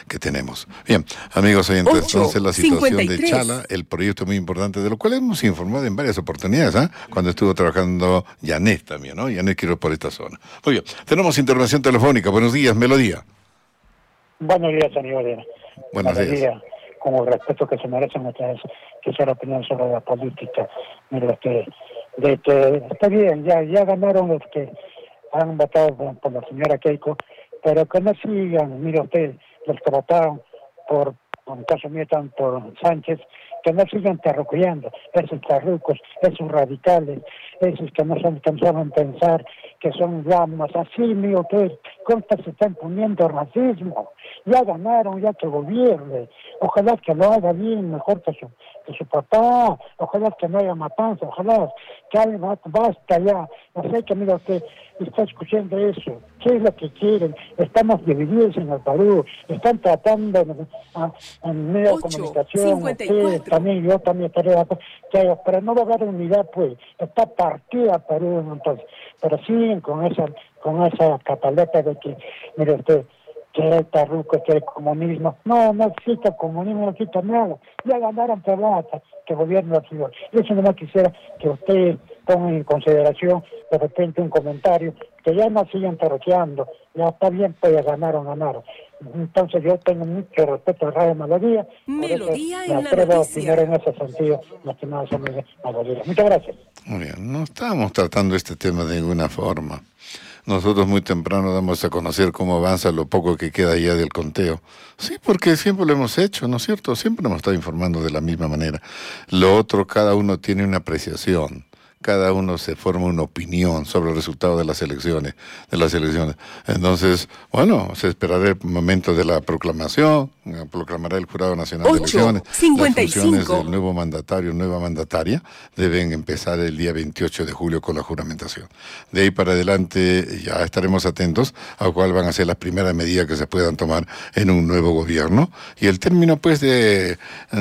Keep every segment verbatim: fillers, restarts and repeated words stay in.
que tenemos. Bien, amigos oyentes, entonces la situación de Chala, el proyecto muy importante, de lo cual hemos informado en varias oportunidades, ¿eh? Cuando estuvo trabajando Yanet también, ¿no? Yanet quiero por esta zona. Muy bien, tenemos intervención telefónica. Buenos días, Melodía. Buenos días, señor. Buenos Melodía, días. con el respeto que se merecen ustedes, quisiera opinar sobre la política. Mira, que, de que está bien, ya, ya ganaron los que han votado por, por la señora Keiko, pero que no sigan, mire usted, los que votaron por, en caso mío, están por Sánchez, que no sigan terruqueando, esos terrucos, esos radicales, esos que no son, que no saben pensar, que son llamas, así, mire usted, contra se están poniendo racismo, ya ganaron, ya que gobierne, ojalá que lo haga bien, mejor que su, que su papá, ojalá que no haya matanza, ojalá que algo, basta ya, no sé que mira usted, está escuchando eso, ¿qué es lo que quieren? Estamos divididos en el Perú, están tratando en, en medio de comunicación, usted, también yo también estaré de acuerdo, que, pero no va a haber unidad, pues, está partida Perú, entonces, pero siguen con esa, con esa cataleta de que, mire usted, que el tarruco, que el comunismo, no, no existe el comunismo, no existe nada, ya ganaron plata, que gobierno la ciudad. Eso no quisiera que usted ponga en consideración de repente un comentario, que ya no sigan terroqueando, ya está bien, pues ya ganaron, ganaron. Entonces yo tengo mucho respeto a Radio Melodía, Melodía por eso me atrevo a opinar en ese sentido, mi estimada amiga Melodía. Muchas gracias. Muy bien, no estamos tratando este tema de ninguna forma. Nosotros muy temprano damos a conocer cómo avanza lo poco que queda ya del conteo. Sí, porque siempre lo hemos hecho, ¿no es cierto? Siempre hemos estado informando de la misma manera. Lo otro, cada uno tiene una apreciación. Cada uno se forma una opinión sobre el resultado de las elecciones, de las elecciones. Entonces, bueno, se esperará el momento de la proclamación, proclamará el Jurado Nacional de Elecciones. Las funciones del nuevo mandatario, nueva mandataria, deben empezar el día veintiocho de julio con la juramentación. De ahí para adelante ya estaremos atentos a cuáles van a ser las primeras medidas que se puedan tomar en un nuevo gobierno. Y el término, pues, de,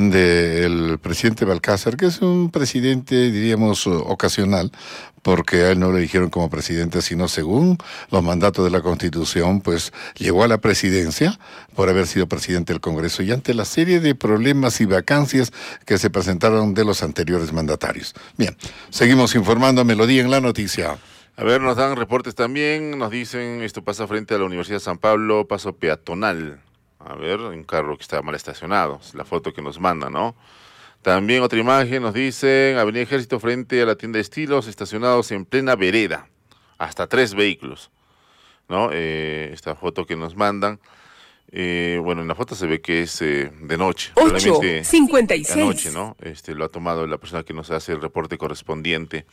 de el presidente Balcázar, que es un presidente, diríamos, ocasional, porque a él no le dijeron como presidente, sino según los mandatos de la Constitución, pues llegó a la presidencia por haber sido presidente del Congreso y ante la serie de problemas y vacancias que se presentaron de los anteriores mandatarios. Bien, seguimos informando, Melodía en la noticia. A ver, nos dan reportes también, nos dicen, esto pasa frente a la Universidad de San Pablo, paso peatonal. A ver, un carro que está mal estacionado, es la foto que nos manda, ¿no? También otra imagen nos dicen, Avenida Ejército frente a la tienda de estilos, estacionados en plena vereda, hasta tres vehículos, ¿no? Eh, esta foto que nos mandan, eh, bueno, en la foto se ve que es eh, de noche. ocho cincuenta y seis. De noche, ¿no? Este, lo ha tomado la persona que nos hace el reporte correspondiente.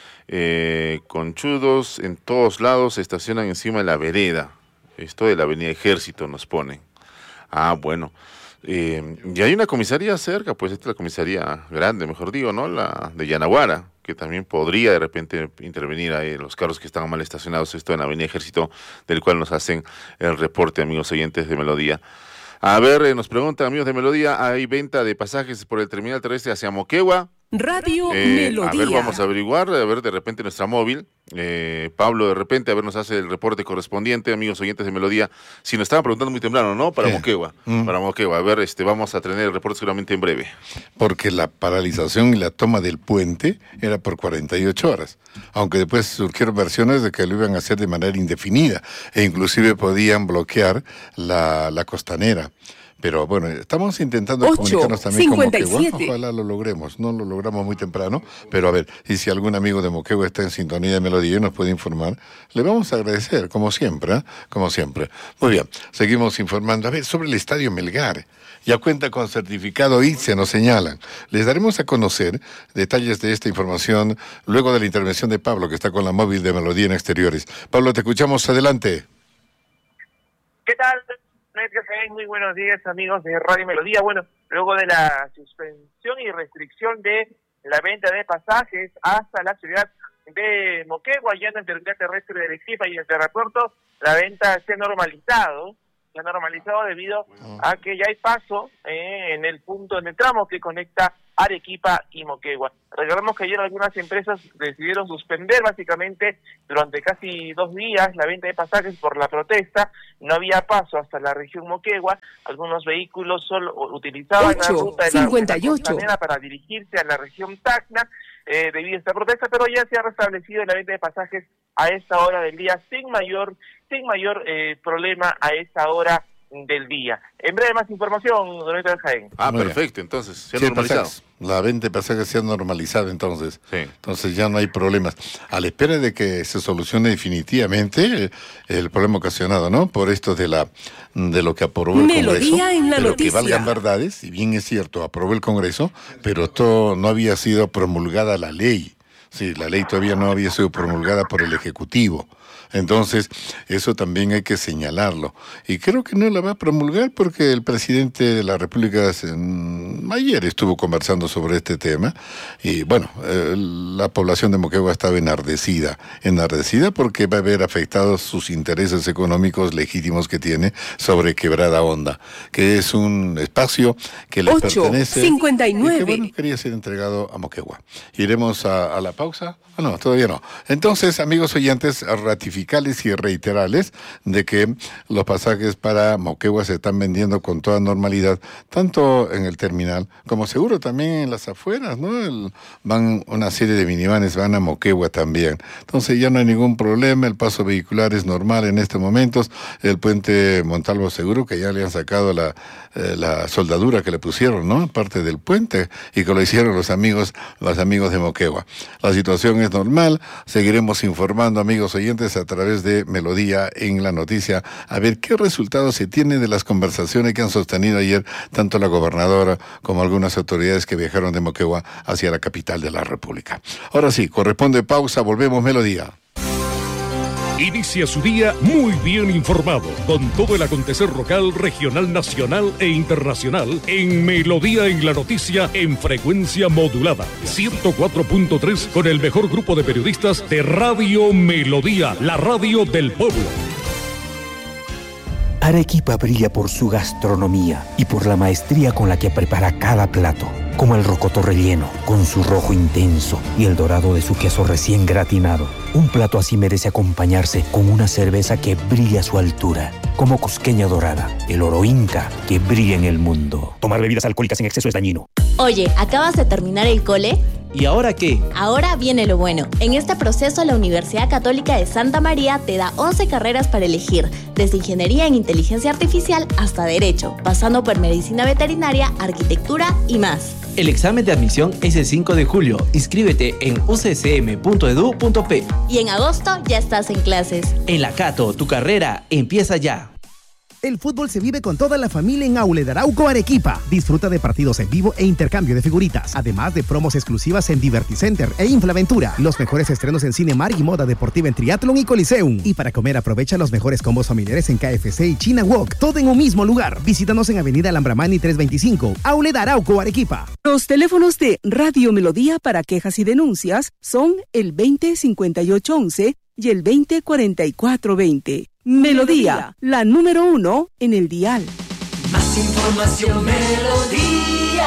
Eh, conchudos en todos lados se estacionan encima de la vereda. Esto de la Avenida Ejército nos ponen. Ah, bueno. Eh, y hay una comisaría cerca, pues esta es la comisaría grande, mejor digo, ¿no? La de Yanaguara, que también podría de repente intervenir ahí los carros que están mal estacionados, esto en la Avenida Ejército, del cual nos hacen el reporte, amigos oyentes de Melodía. A ver, eh, nos preguntan, amigos de Melodía, ¿hay venta de pasajes por el terminal terrestre hacia Moquegua? Radio Eh, Melodía. A ver, vamos a averiguar, a ver de repente nuestra móvil, eh, Pablo de repente, a ver, nos hace el reporte correspondiente, amigos oyentes de Melodía, si nos estaban preguntando muy temprano, ¿no? Para ¿Qué? Moquegua, Mm. para Moquegua, a ver, este, vamos a tener el reporte seguramente en breve. Porque la paralización y la toma del puente era por cuarenta y ocho horas, aunque después surgieron versiones de que lo iban a hacer de manera indefinida, e inclusive podían bloquear la, la costanera. Pero bueno, estamos intentando comunicarnos también con Moquegua. Ojalá lo logremos. No lo logramos muy temprano, pero a ver, y si algún amigo de Moquegua está en sintonía de Melodía y nos puede informar, le vamos a agradecer, como siempre, ¿eh? Como siempre. Muy bien, seguimos informando. A ver, sobre el Estadio Melgar. Ya cuenta con certificado I C E, nos señalan. Les daremos a conocer detalles de esta información luego de la intervención de Pablo, que está con la móvil de Melodía en Exteriores. Pablo, te escuchamos. Adelante. ¿Qué tal? Muy buenos días, amigos de Radio Melodía. Bueno, luego de la suspensión y restricción de la venta de pasajes hasta la ciudad de Moquegua, ya en el terminal terrestre de Arequipa y el aeropuerto, la venta se ha normalizado, se ha normalizado debido a que ya hay paso eh, en el punto, en el tramo que conecta Arequipa y Moquegua. Recordemos que ayer algunas empresas decidieron suspender básicamente durante casi dos días la venta de pasajes por la protesta. No había paso hasta la región Moquegua. Algunos vehículos solo utilizaban la ruta de la, de la costanera para dirigirse a la región Tacna eh, debido a esta protesta, pero ya se ha restablecido la venta de pasajes a esta hora del día sin mayor, sin mayor eh, problema a esta hora del día. En breve más información, don Héctor Jaén. Ah, Muy perfecto, entonces, se ha Sí, normalizado. pasajes. La venta de pasajes se ha normalizado entonces. Sí. Entonces ya no hay problemas. A la espera de que se solucione definitivamente eh, el problema ocasionado, ¿no? Por esto de la de lo que aprobó el Melodía Congreso. en la pero noticia. que valgan verdades, si bien es cierto, aprobó el Congreso, pero esto no había sido promulgada la ley. Sí, la ley todavía no había sido promulgada por el Ejecutivo. Entonces, eso también hay que señalarlo. Y creo que no la va a promulgar porque el presidente de la República mm, ayer estuvo conversando sobre este tema. Y bueno, eh, la población de Moquegua estaba enardecida. Enardecida porque va a haber afectados sus intereses económicos legítimos que tiene sobre Quebrada Honda, que es un espacio que le pertenece. cincuenta y nueve. Y que, bueno, quería ser entregado a Moquegua. Iremos a, a la pausa. Ah, no, todavía no. Entonces, amigos oyentes, ratificarles y reiterarles de que los pasajes para Moquegua se están vendiendo con toda normalidad, tanto en el terminal como seguro también en las afueras, ¿no? El, van una serie de minivanes, van a Moquegua también. Entonces ya no hay ningún problema, el paso vehicular es normal en estos momentos. El puente Montalvo seguro que ya le han sacado la, eh, la soldadura que le pusieron, ¿no? Parte del puente, y que lo hicieron los amigos, los amigos de Moquegua. La situación es normal, seguiremos informando, amigos oyentes, a través de Melodía en la Noticia, a ver qué resultados se tienen de las conversaciones que han sostenido ayer tanto la gobernadora como algunas autoridades que viajaron de Moquegua hacia la capital de la República. Ahora sí, corresponde pausa, volvemos Melodía. Inicia su día muy bien informado, con todo el acontecer local, regional, nacional e internacional en Melodía en la Noticia en frecuencia modulada. ciento cuatro punto tres con el mejor grupo de periodistas de Radio Melodía, la radio del pueblo. Arequipa brilla por su gastronomía y por la maestría con la que prepara cada plato, como el rocoto relleno, con su rojo intenso y el dorado de su queso recién gratinado. Un plato así merece acompañarse con una cerveza que brilla a su altura, como Cusqueña Dorada, el oro inca que brilla en el mundo. Tomar bebidas alcohólicas en exceso es dañino. Oye, ¿acabas de terminar el cole? ¿Y ahora qué? Ahora viene lo bueno. En este proceso, la Universidad Católica de Santa María te da once carreras para elegir, desde ingeniería en inteligencia artificial hasta derecho, pasando por medicina veterinaria, arquitectura y más. El examen de admisión es el cinco de julio. Inscríbete en u c c m punto e d u punto p. Y en agosto ya estás en clases. En la Cato, tu carrera empieza ya. El fútbol se vive con toda la familia en Aule de Arauco, Arequipa. Disfruta de partidos en vivo e intercambio de figuritas, además de promos exclusivas en Diverticenter e Inflaventura. Los mejores estrenos en Cinemar y moda deportiva en Triathlon y Coliseum. Y para comer aprovecha los mejores combos familiares en K F C y China Wok. Todo en un mismo lugar. Visítanos en Avenida Alhambramani trescientos veinticinco, Aule de Arauco, Arequipa. Los teléfonos de Radio Melodía para quejas y denuncias son el veinte cincuenta y ocho once y el veinte cuarenta y cuatro veinte. Melodía, la número uno en el dial. Más información, Melodía.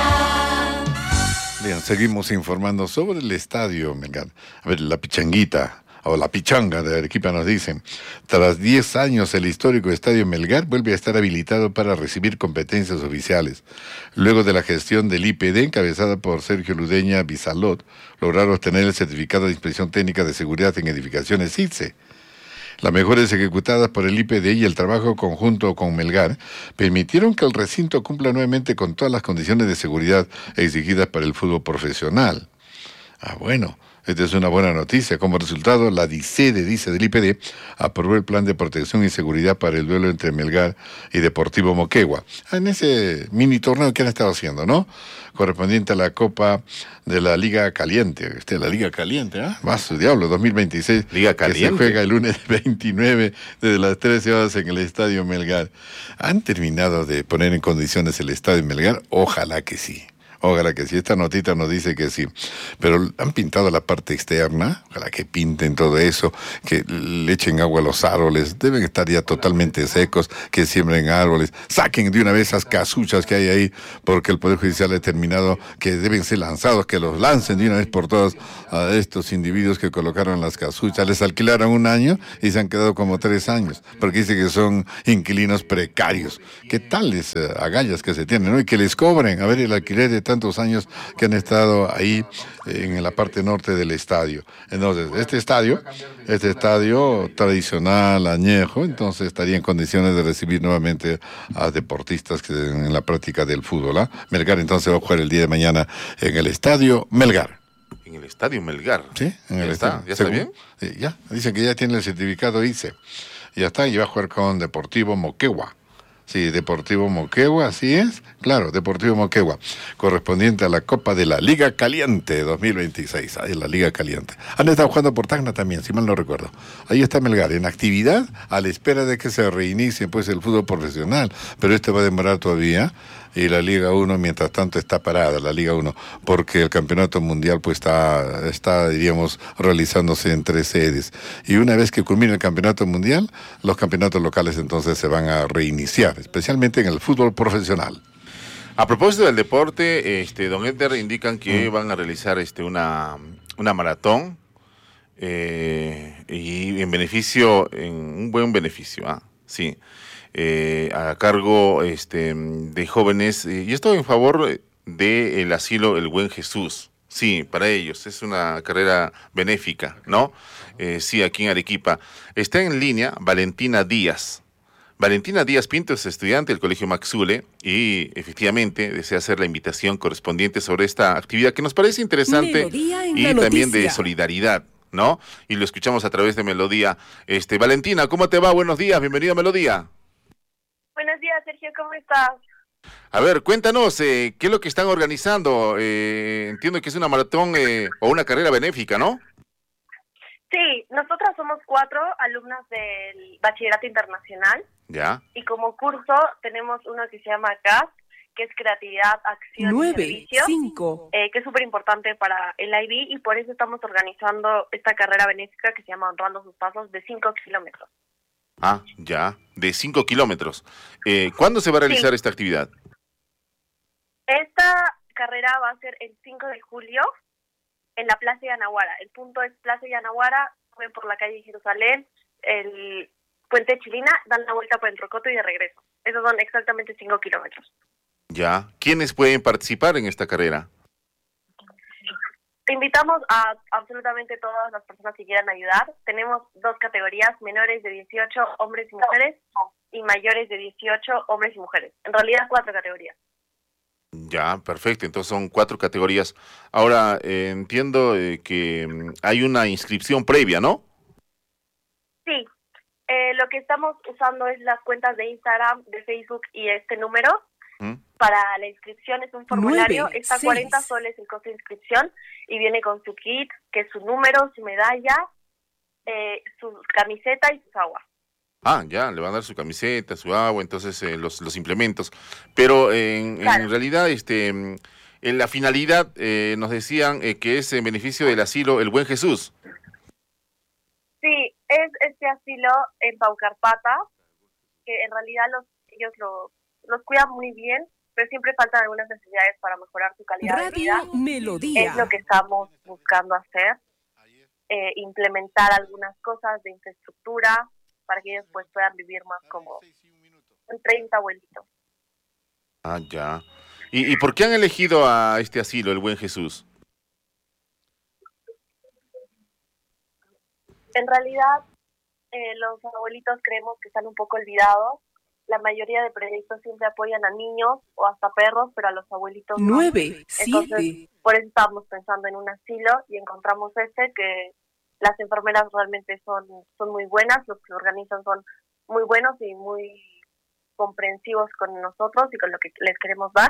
Bien, seguimos informando sobre el estadio, Melgar. A ver, la pichanguita, o la pichanga de Arequipa nos dicen. Tras diez años, el histórico estadio Melgar vuelve a estar habilitado para recibir competencias oficiales. Luego de la gestión del I P D, encabezada por Sergio Ludeña Bizalot, lograron obtener el certificado de inspección técnica de seguridad en edificaciones I T S E. Las mejoras ejecutadas por el I P D y el trabajo conjunto con Melgar permitieron que el recinto cumpla nuevamente con todas las condiciones de seguridad exigidas para el fútbol profesional. Ah, bueno, esta es una buena noticia. Como resultado, la DICEDE, dice del I P D, aprobó el plan de protección y seguridad para el duelo entre Melgar y Deportivo Moquegua. En ese mini torneo que han estado haciendo, ¿no? Correspondiente a la Copa de la Liga Caliente. Este, la Liga Caliente, ¿ah? ¿eh? Más su diablo, dos mil veintiséis. Liga Caliente. Que se juega el lunes veintinueve desde las trece horas en el Estadio Melgar. ¿Han terminado de poner en condiciones el Estadio Melgar? Ojalá que sí. Ojalá que sí, esta notita nos dice que sí. Pero han pintado la parte externa, ojalá que pinten todo eso, que le echen agua a los árboles, deben estar ya totalmente secos, que siembren árboles, saquen de una vez esas casuchas que hay ahí, porque el Poder Judicial ha determinado que deben ser lanzados, que los lancen de una vez por todas a estos individuos que colocaron las casuchas. Les alquilaron un año y se han quedado como tres años, porque dice que son inquilinos precarios. ¿Qué tales eh, agallas que se tienen, ¿no? Y que les cobren, a ver, el alquiler de tantos años que han estado ahí en la parte norte del estadio. Entonces, este estadio, este estadio tradicional, añejo, entonces estaría en condiciones de recibir nuevamente a deportistas que en la práctica del fútbol. ¿eh? Melgar entonces va a jugar el día de mañana en el estadio Melgar. En el estadio Melgar. Sí, en el ¿Ya estadio. está? ¿Ya está bien? Sí, ya, dicen que ya tiene el certificado I C E. Ya está, y va a jugar con Deportivo Moquegua. Sí, Deportivo Moquegua, así es. Claro, Deportivo Moquegua, correspondiente a la Copa de la Liga Caliente dos mil veintiséis. Ahí la Liga Caliente. Han estado jugando por Tacna también, si mal no recuerdo. Ahí está Melgar, en actividad, a la espera de que se reinicie pues el fútbol profesional. Pero este va a demorar todavía. Y la Liga uno, mientras tanto, está parada, la Liga uno, porque el Campeonato Mundial pues está, está, diríamos, realizándose en tres sedes. Y una vez que culmine el Campeonato Mundial, los campeonatos locales entonces se van a reiniciar, especialmente en el fútbol profesional. A propósito del deporte, este, don Edgar, indican que mm. van a realizar este, una, una maratón eh, y en beneficio, en un buen beneficio, ¿ah? Sí. Eh, a cargo este, de jóvenes, eh, y esto en favor del asilo El Buen Jesús. Sí, para ellos, es una carrera benéfica, ¿no? Eh, sí, aquí en Arequipa. Está en línea Valentina Díaz. Valentina Díaz Pinto es estudiante del Colegio Maxule y efectivamente desea hacer la invitación correspondiente sobre esta actividad que nos parece interesante y también de solidaridad, ¿no? Y lo escuchamos a través de Melodía. Este, Valentina, ¿cómo te va? Buenos días, bienvenida a Melodía. Buenos días, Sergio, ¿cómo estás? A ver, cuéntanos, eh, ¿qué es lo que están organizando? Eh, entiendo que es una maratón eh, o una carrera benéfica, ¿no? Sí, nosotras somos cuatro alumnas del Bachillerato Internacional. Ya. Y como curso tenemos uno que se llama C A S, que es Creatividad, Acción nueve, y Servicio, cinco. Eh, que es súper importante para el I B, y por eso estamos organizando esta carrera benéfica que se llama Honrando sus Pasos, de cinco kilómetros. Ah, ya, de cinco kilómetros. Eh, ¿Cuándo se va a realizar sí. esta actividad? Esta carrera va a ser el cinco de julio en la Plaza de Anahuara. El punto es Plaza de Anahuara, ven por la calle Jerusalén, el Puente Chilina, dan la vuelta por el Rocoto y de regreso. Esos son exactamente cinco kilómetros. Ya, ¿quiénes pueden participar en esta carrera? Te invitamos a absolutamente todas las personas que quieran ayudar. Tenemos dos categorías, menores de dieciocho, hombres y mujeres, y mayores de dieciocho, hombres y mujeres. En realidad, cuatro categorías. Ya, perfecto. Entonces son cuatro categorías. Ahora, eh, entiendo eh, que mm, hay una inscripción previa, ¿no? Sí. Eh, lo que estamos usando es las cuentas de Instagram, de Facebook y este número. ¿Mm? Para la inscripción es un formulario, nueve, está a cuarenta soles el costo de inscripción y viene con su kit, que es su número, su medalla, eh, su camiseta y su agua. Ah, ya, le van a dar su camiseta, su agua, entonces eh, los, los implementos. Pero eh, en, claro. en realidad, este, en la finalidad eh, nos decían eh, que es en beneficio del asilo El Buen Jesús. Sí, es este asilo en Paucarpata, que en realidad los ellos lo los cuidan muy bien, pero siempre faltan algunas necesidades para mejorar su calidad Radio de vida. Melodía. Es lo que estamos buscando hacer, eh, implementar algunas cosas de infraestructura para que ellos pues puedan vivir más como un treinta abuelitos. Ah, ya. ¿Y, ¿Y por qué han elegido a este asilo, El Buen Jesús? En realidad, eh, los abuelitos creemos que están un poco olvidados. La mayoría de proyectos siempre apoyan a niños o hasta perros, pero a los abuelitos no. Nueve, Entonces, siete. por eso estábamos pensando en un asilo y encontramos este, que las enfermeras realmente son, son muy buenas, los que lo organizan son muy buenos y muy comprensivos con nosotros y con lo que les queremos dar.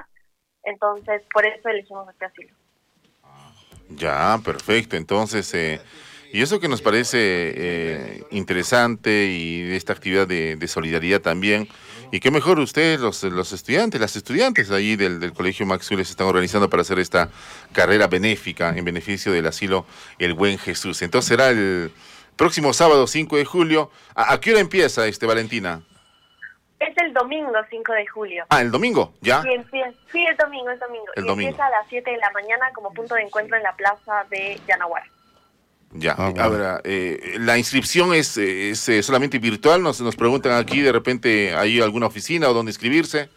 Entonces, por eso elegimos este asilo. Ya, perfecto. Entonces, eh, Y eso que nos parece eh, interesante y de esta actividad de, de solidaridad también. Y qué mejor ustedes, los, los estudiantes, las estudiantes ahí del, del Colegio Max Zules se están organizando para hacer esta carrera benéfica en beneficio del asilo El Buen Jesús. Entonces será el próximo sábado cinco de julio. ¿A, a qué hora empieza, este Valentina? Es el domingo cinco de julio. Ah, ¿el domingo? ¿Ya? Sí, empieza, sí, es domingo, es domingo. El y domingo. Empieza a las siete de la mañana como punto de encuentro en la plaza de Yanaguara. Ya, Ah, bueno. ahora, eh, la inscripción es, es eh, solamente virtual, nos, nos preguntan aquí, de repente, ¿hay alguna oficina o dónde inscribirse?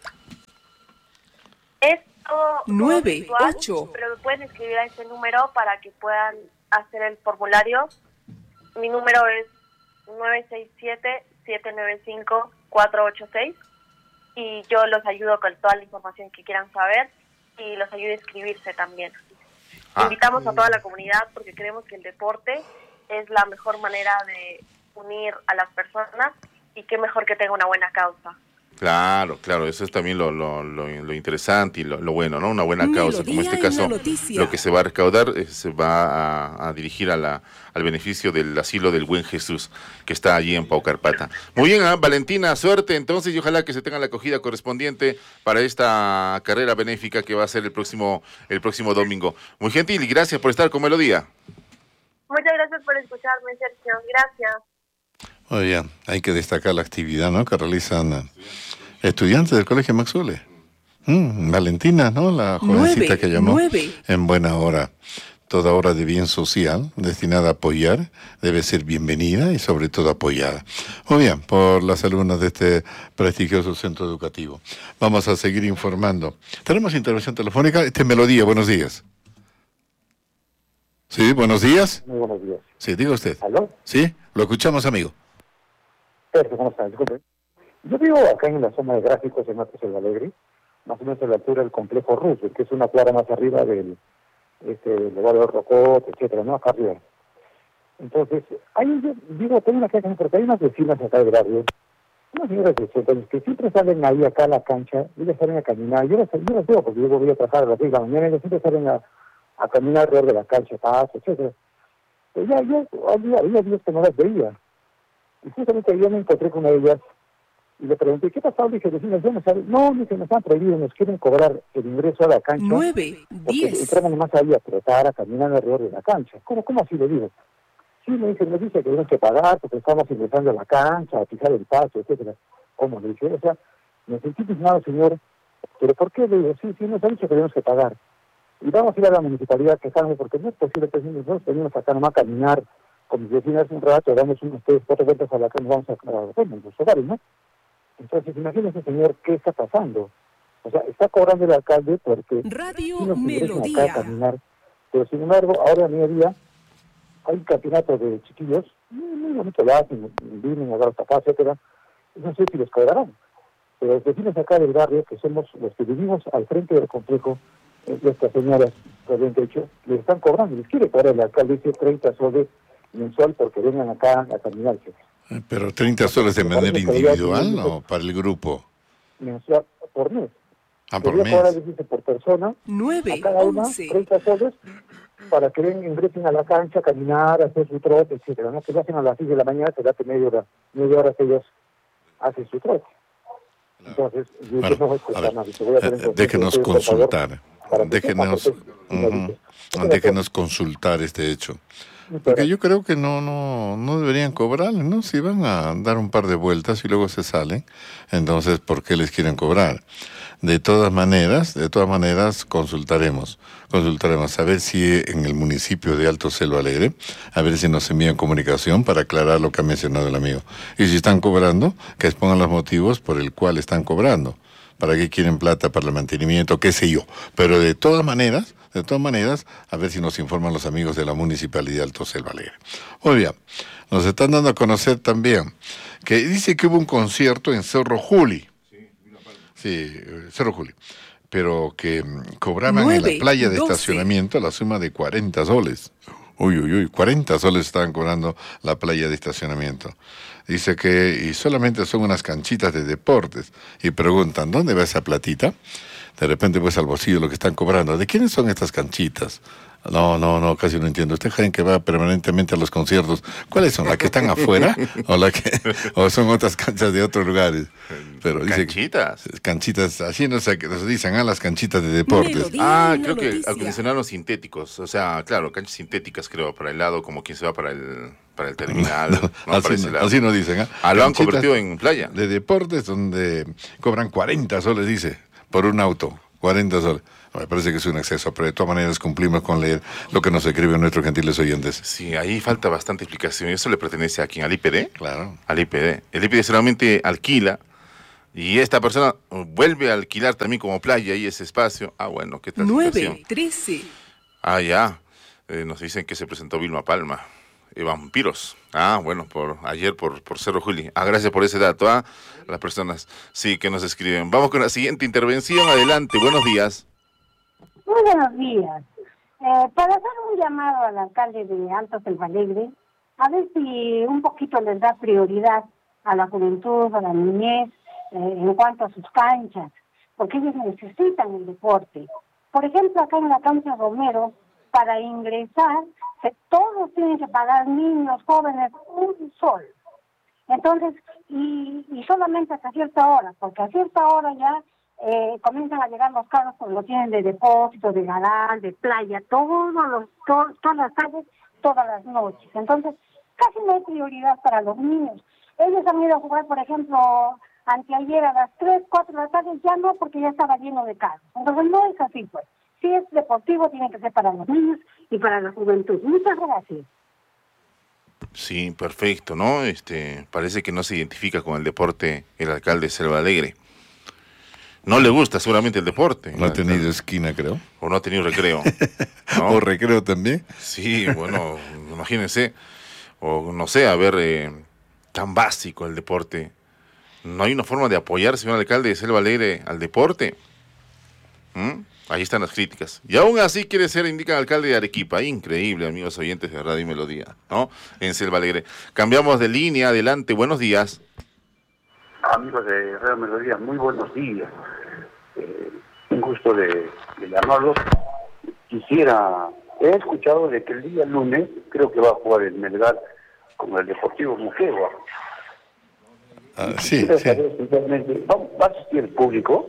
Es todo Nueve, virtual, ocho. pero pueden escribir a ese número para que puedan hacer el formulario. Mi número es nueve seis siete, siete nueve cinco, cuatro ocho seis y yo los ayudo con toda la información que quieran saber y los ayudo a inscribirse también. Ah. Invitamos a toda la comunidad porque creemos que el deporte es la mejor manera de unir a las personas y qué mejor que tenga una buena causa. Claro, claro, eso es también lo, lo, lo, lo interesante y lo, lo bueno, ¿no? Una buena causa, como en este caso, lo que se va a recaudar eh, se va a, a dirigir a la, al beneficio del asilo del Buen Jesús, que está allí en Paucarpata. Muy bien, ¿eh? Valentina, suerte entonces y ojalá que se tenga la acogida correspondiente para esta carrera benéfica que va a ser el próximo, el próximo domingo. Muy gentil y gracias por estar con Melodía. Muchas gracias por escucharme, Sergio. Gracias. Muy bien, hay que destacar la actividad, ¿no?, que realizan eh, estudiantes del Colegio Max Zules. Mm, Valentina, ¿no?, la jovencita Nueve, que llamó nueve. en buena hora. Toda obra de bien social destinada a apoyar debe ser bienvenida y sobre todo apoyada. Muy bien, por las alumnas de este prestigioso centro educativo. Vamos a seguir informando. Tenemos intervención telefónica. Este es Melodía, buenos días. Sí, buenos días. Muy buenos días. Sí, diga usted. ¿Aló? Sí, lo escuchamos, amigo. Perfecto, ¿cómo están? Disculpe. Yo vivo acá en la zona de gráficos en Matos el Alegre, más o menos a la altura del complejo Roosevelt, que es una cuadra más arriba del este, del barrio Rocot, etcétera, ¿no? Acá arriba. Entonces, ahí yo digo, tengo una casa, porque hay unas vecinas acá del barrio, unas señoras de sesenta años que siempre salen ahí acá a la cancha, ellas salen a caminar, yo las, yo las veo porque yo voy a trabajar a las seis de la mañana, ellas siempre salen a, a caminar alrededor de la cancha, paso, etcétera. Pero ya, yo había, había días que no las veía. Y justamente yo me encontré con ellas y le pregunté, ¿qué pasó? Dije, vecinos, ¿no saben? No, dije, nos han prohibido, nos quieren cobrar el ingreso a la cancha. Nueve, porque diez. entramos más ahí a trotar, a caminar alrededor de la cancha. ¿Cómo, cómo así le digo? Sí, me dice, me dice que tenemos que pagar porque estamos ingresando a la cancha, a fijar el paso, etcétera. ¿Cómo? Le dije, o sea, me sentí indignado, señor, pero ¿por qué? Le digo, sí, sí, nos han dicho que tenemos que pagar. Y vamos a ir a la municipalidad a quejarnos porque no es posible que nosotros venimos acá nomás a caminar con mis vecinas un rato, damos unos tres, cuatro vueltas a la que nos vamos a, a bueno, los hogares, ¿no? Entonces, imagínense, señor, ¿qué está pasando? O sea, está cobrando el alcalde porque Radio sí nos ingresan Melodía. acá a caminar, pero sin embargo, ahora a mediodía hay un campeonato de chiquillos, muy, muy bonito lo hacen, vienen a dar papá, etcétera, no sé si les cobrarán, pero los vecinos acá del barrio, que somos los que vivimos al frente del complejo, eh, estas señoras, que habían hecho, les están cobrando, les quiere cobrar el alcalde, dice treinta soles mensual porque vengan acá a caminarse. Pero treinta soles de manera individual o para el grupo. Mensual por mes. Ah, por Debería cobrar, mes. dice, por persona, Nueve, a cada una, once. treinta soles, para que vengan, ingresen a la cancha, a caminar, a hacer su trote, etcétera, ¿no? Que lo hacen a las seis de la mañana, se da que media hora, media hora que ellos hacen su trote. Entonces, yo Bueno, no voy a escuchar a ver, nada, dice, voy a tener eh, déjenos por favor, consultar, para que déjenos, sepa, porque- ujú, déjenos consultar este hecho. Porque yo creo que no, no, no deberían cobrarles, ¿no? Si van a dar un par de vueltas y luego se salen, entonces, ¿por qué les quieren cobrar? De todas maneras, de todas maneras, consultaremos, consultaremos a ver si en el municipio de Alto Celo Alegre, a ver si nos envían comunicación para aclarar lo que ha mencionado el amigo. Y si están cobrando, que expongan los motivos por el cual están cobrando. ¿Para qué quieren plata? Para el mantenimiento, qué sé yo. Pero de todas maneras, de todas maneras, a ver si nos informan los amigos de la Municipalidad de Alto Celo Alegre. Muy bien, nos están dando a conocer también que dice que hubo un concierto en Cerro Juli. Sí, Cerro Juli. Pero que mm, cobraban Nueve, en la playa de doce. estacionamiento la suma de cuarenta soles. Uy, uy, uy, cuarenta soles estaban cobrando la playa de estacionamiento. Dice que y solamente son unas canchitas de deportes. Y preguntan, ¿dónde va esa platita? de repente pues al bolsillo lo que están cobrando. ¿De quiénes son estas canchitas? No, no, no, casi no entiendo. Usted creen que va permanentemente a los conciertos. ¿Cuáles son? ¿Las que están afuera? ¿O la que o son otras canchas de otros lugares? Pero dice, canchitas. Canchitas, así no sé, nos dicen, ah, las canchitas de deportes. Ah, creo que acondicionaron sintéticos. O sea, claro, canchas sintéticas, creo, para el lado, como quien se va para el, para el terminal. No, no, no, así, no, así no dicen. ¿eh? Ah, lo han convertido en playa. De deportes donde cobran cuarenta soles, dice, por un auto. cuarenta soles. Me parece que es un exceso, pero de todas maneras cumplimos con leer lo que nos escriben nuestros gentiles oyentes. Sí, ahí falta bastante explicación. ¿Eso le pertenece a quién? ¿Al I P D? Claro. Al I P D. El I P D solamente alquila y esta persona vuelve a alquilar también como playa y ese espacio. Ah, bueno, ¿qué tal? nueve trece. Ah, ya. Eh, nos dicen que se presentó Vilma Palma. Eh, vampiros. Ah, bueno, por ayer por, por Cerro Juli. Ah, gracias por ese dato. Ah, las personas sí que nos escriben. Vamos con la siguiente intervención. Adelante, buenos días. Muy buenos días. Eh, para hacer un llamado al alcalde de Alto Selvalegre, a ver si un poquito les da prioridad a la juventud, a la niñez, eh, en cuanto a sus canchas, porque ellos necesitan el deporte. Por ejemplo, acá en la cancha Romero, para ingresar, se, todos tienen que pagar, niños, jóvenes, un sol. Entonces, y, y solamente hasta cierta hora, porque a cierta hora ya eh, comienzan a llegar los carros, porque lo tienen de depósito, de garage, de playa, todos los, to, todas las tardes, todas las noches. Entonces, casi no hay prioridad para los niños. Ellos han ido a jugar, por ejemplo, anteayer a las tres, cuatro de la tarde, ya no, porque ya estaba lleno de carros. Entonces, no es así, pues. Si es deportivo, tiene que ser para los niños y para la juventud. Muchas gracias. Sí, perfecto, ¿no? Este, parece que no se identifica con el deporte el alcalde de Selvalegre. No le gusta seguramente el deporte. No ha tenido esquina, creo. O no ha tenido recreo. ¿no? ¿O recreo también? Sí, bueno, imagínense. O no sé, a ver, eh, tan básico el deporte. ¿No hay una forma de apoyar, señor alcalde de Selvalegre, al deporte? ¿Mm? Ahí están las críticas. Y aún así quiere ser, indica el alcalde de Arequipa. Increíble, amigos oyentes de Radio y Melodía, ¿no? En Selvalegre. Cambiamos de línea, adelante, buenos días. Amigos de Radio Melodía, muy buenos días. Eh, un gusto de, de llamarlos. Quisiera, he escuchado de que el día lunes creo que va a jugar el Melgar con el Deportivo Moquegua. Ah, sí, sí. Saber, ¿va, ¿Va a asistir el público?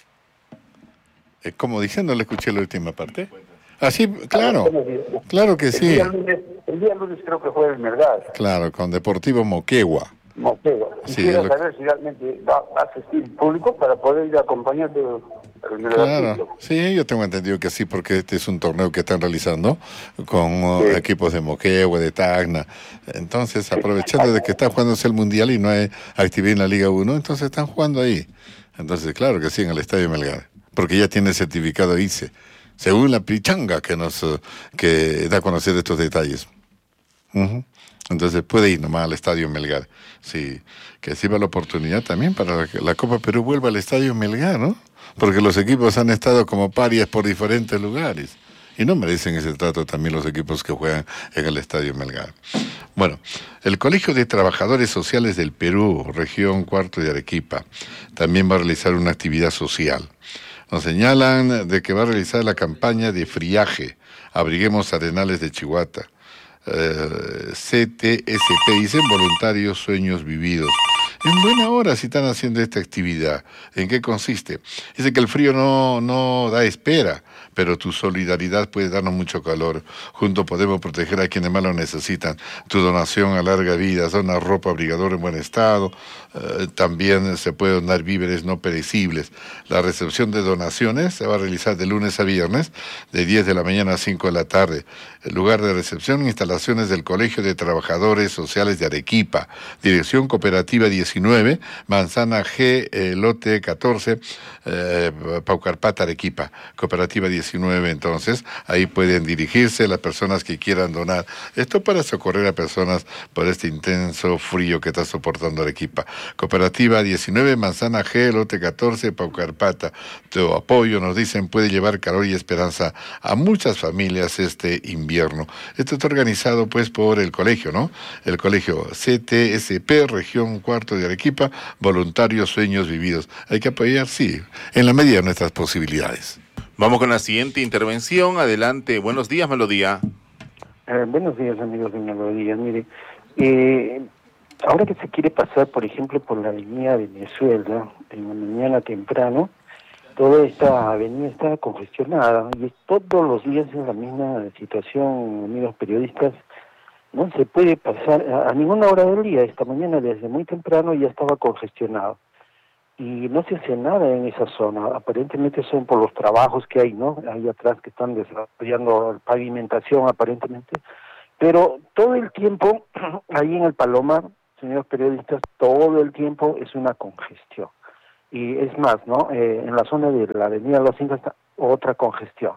Eh, como dije, no le escuché la última parte. Ah, sí, claro, claro que sí. El día lunes, el día lunes creo que juega el Melgar. Claro, con Deportivo Moquegua. Moquegua. Quisiera sí, lo... saber si realmente va a asistir el público para poder ir acompañando al Melgar. Claro, sí, yo tengo entendido que sí, porque este es un torneo que están realizando con sí. uh, equipos de Moquegua, de Tacna. Entonces, aprovechando de que está jugándose el Mundial y no hay actividad en la Liga uno, entonces están jugando ahí. Entonces, claro que sí, en el Estadio Melgar. Porque ya tiene certificado I C E, según la pichanga que nos que da a conocer estos detalles. Uh-huh. Entonces puede ir nomás al Estadio Melgar. Sí, que sirva la oportunidad también para que la Copa Perú vuelva al Estadio Melgar, ¿no? Porque los equipos han estado como parias por diferentes lugares. Y no merecen ese trato también los equipos que juegan en el Estadio Melgar. Bueno, el Colegio de Trabajadores Sociales del Perú, región cuarto de Arequipa, también va a realizar una actividad social. Nos señalan de que va a realizar la campaña de friaje, Abriguemos Arenales de Chihuahua. Eh, C T S P, dicen Voluntarios Sueños Vividos. En buena hora si están haciendo esta actividad. ¿En qué consiste? Dice que el frío no, no da espera, pero tu solidaridad puede darnos mucho calor. Juntos podemos proteger a quienes más lo necesitan. Tu donación alarga vidas, dona ropa abrigadora en buen estado. Eh, también se puede donar víveres no perecibles. La recepción de donaciones se va a realizar de lunes a viernes, de diez de la mañana a cinco de la tarde. El lugar de recepción, instalaciones del Colegio de Trabajadores Sociales de Arequipa. Dirección Cooperativa diecinueve, Manzana G, eh, lote catorce, eh, Paucarpata, Arequipa. Cooperativa diecinueve, entonces, ahí pueden dirigirse las personas que quieran donar. Esto para socorrer a personas por este intenso frío que está soportando Arequipa. Cooperativa diecinueve, Manzana G, lote catorce, Paucarpata. Tu apoyo, nos dicen, puede llevar calor y esperanza a muchas familias este invierno. Esto está organizado, pues, por el colegio, ¿no? El colegio C T S P, región cuarto de de Arequipa, voluntarios sueños vividos. Hay que apoyar, sí, en la medida de nuestras posibilidades. Vamos con la siguiente intervención. Adelante. Buenos días, Melodía. Eh, buenos días, amigos de Melodía. Mire, eh, ahora que se quiere pasar, por ejemplo, por la avenida Venezuela, en la mañana temprano, toda esta avenida está congestionada y todos los días es la misma situación, amigos periodistas. No se puede pasar a, a ninguna hora del día. Esta mañana desde muy temprano ya estaba congestionado y no se hace nada en esa zona. Aparentemente son por los trabajos que hay, ¿no? Ahí atrás que están desarrollando pavimentación aparentemente, pero todo el tiempo ahí en el Palomar, señores periodistas, todo el tiempo es una congestión. Y es más, ¿no? Eh, en la zona de la avenida Los Incas está otra congestión.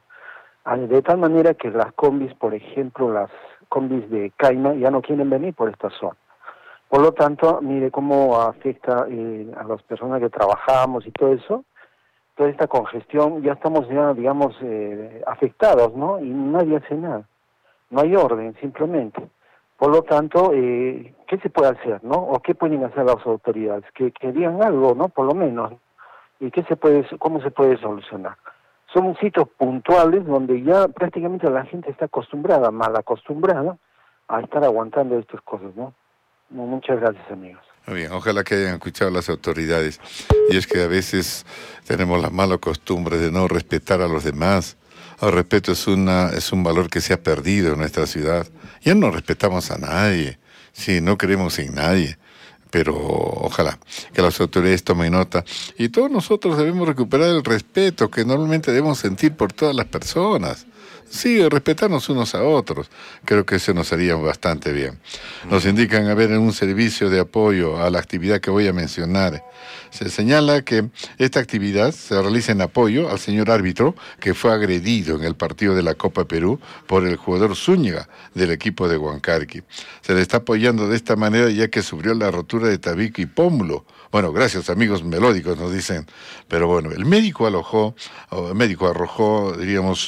De tal manera que las combis, por ejemplo, las combis de Caima ya no quieren venir por esta zona. Por lo tanto, mire cómo afecta eh, a las personas que trabajamos y todo eso. Toda esta congestión, ya estamos ya, digamos, eh, afectados, ¿no? Y nadie hace nada. No hay orden, simplemente. Por lo tanto, eh, ¿qué se puede hacer, no? ¿O qué pueden hacer las autoridades? Que, que digan algo, ¿no? Por lo menos. ¿Y qué se puede, cómo se puede solucionar? Son sitios puntuales donde ya prácticamente la gente está acostumbrada, mal acostumbrada, a estar aguantando estas cosas, ¿no? Muchas gracias, amigos. Muy bien, ojalá que hayan escuchado las autoridades. Y es que a veces tenemos la mala costumbre de no respetar a los demás. El respeto es una es un valor que se ha perdido en nuestra ciudad. Ya no respetamos a nadie, sí, no creemos en nadie. Pero ojalá que las autoridades tomen nota. Y todos nosotros debemos recuperar el respeto que normalmente debemos sentir por todas las personas. Sí, respetarnos unos a otros. Creo que eso nos haría bastante bien. Nos indican, a ver, en un servicio de apoyo a la actividad que voy a mencionar. Se señala que esta actividad se realiza en apoyo al señor árbitro que fue agredido en el partido de la Copa Perú por el jugador Zúñiga del equipo de Huancarqui. Se le está apoyando de esta manera ya que sufrió la rotura de tabique y pómulo. Bueno, gracias, amigos melódicos, nos dicen. Pero bueno, el médico alojó, el médico arrojó, diríamos,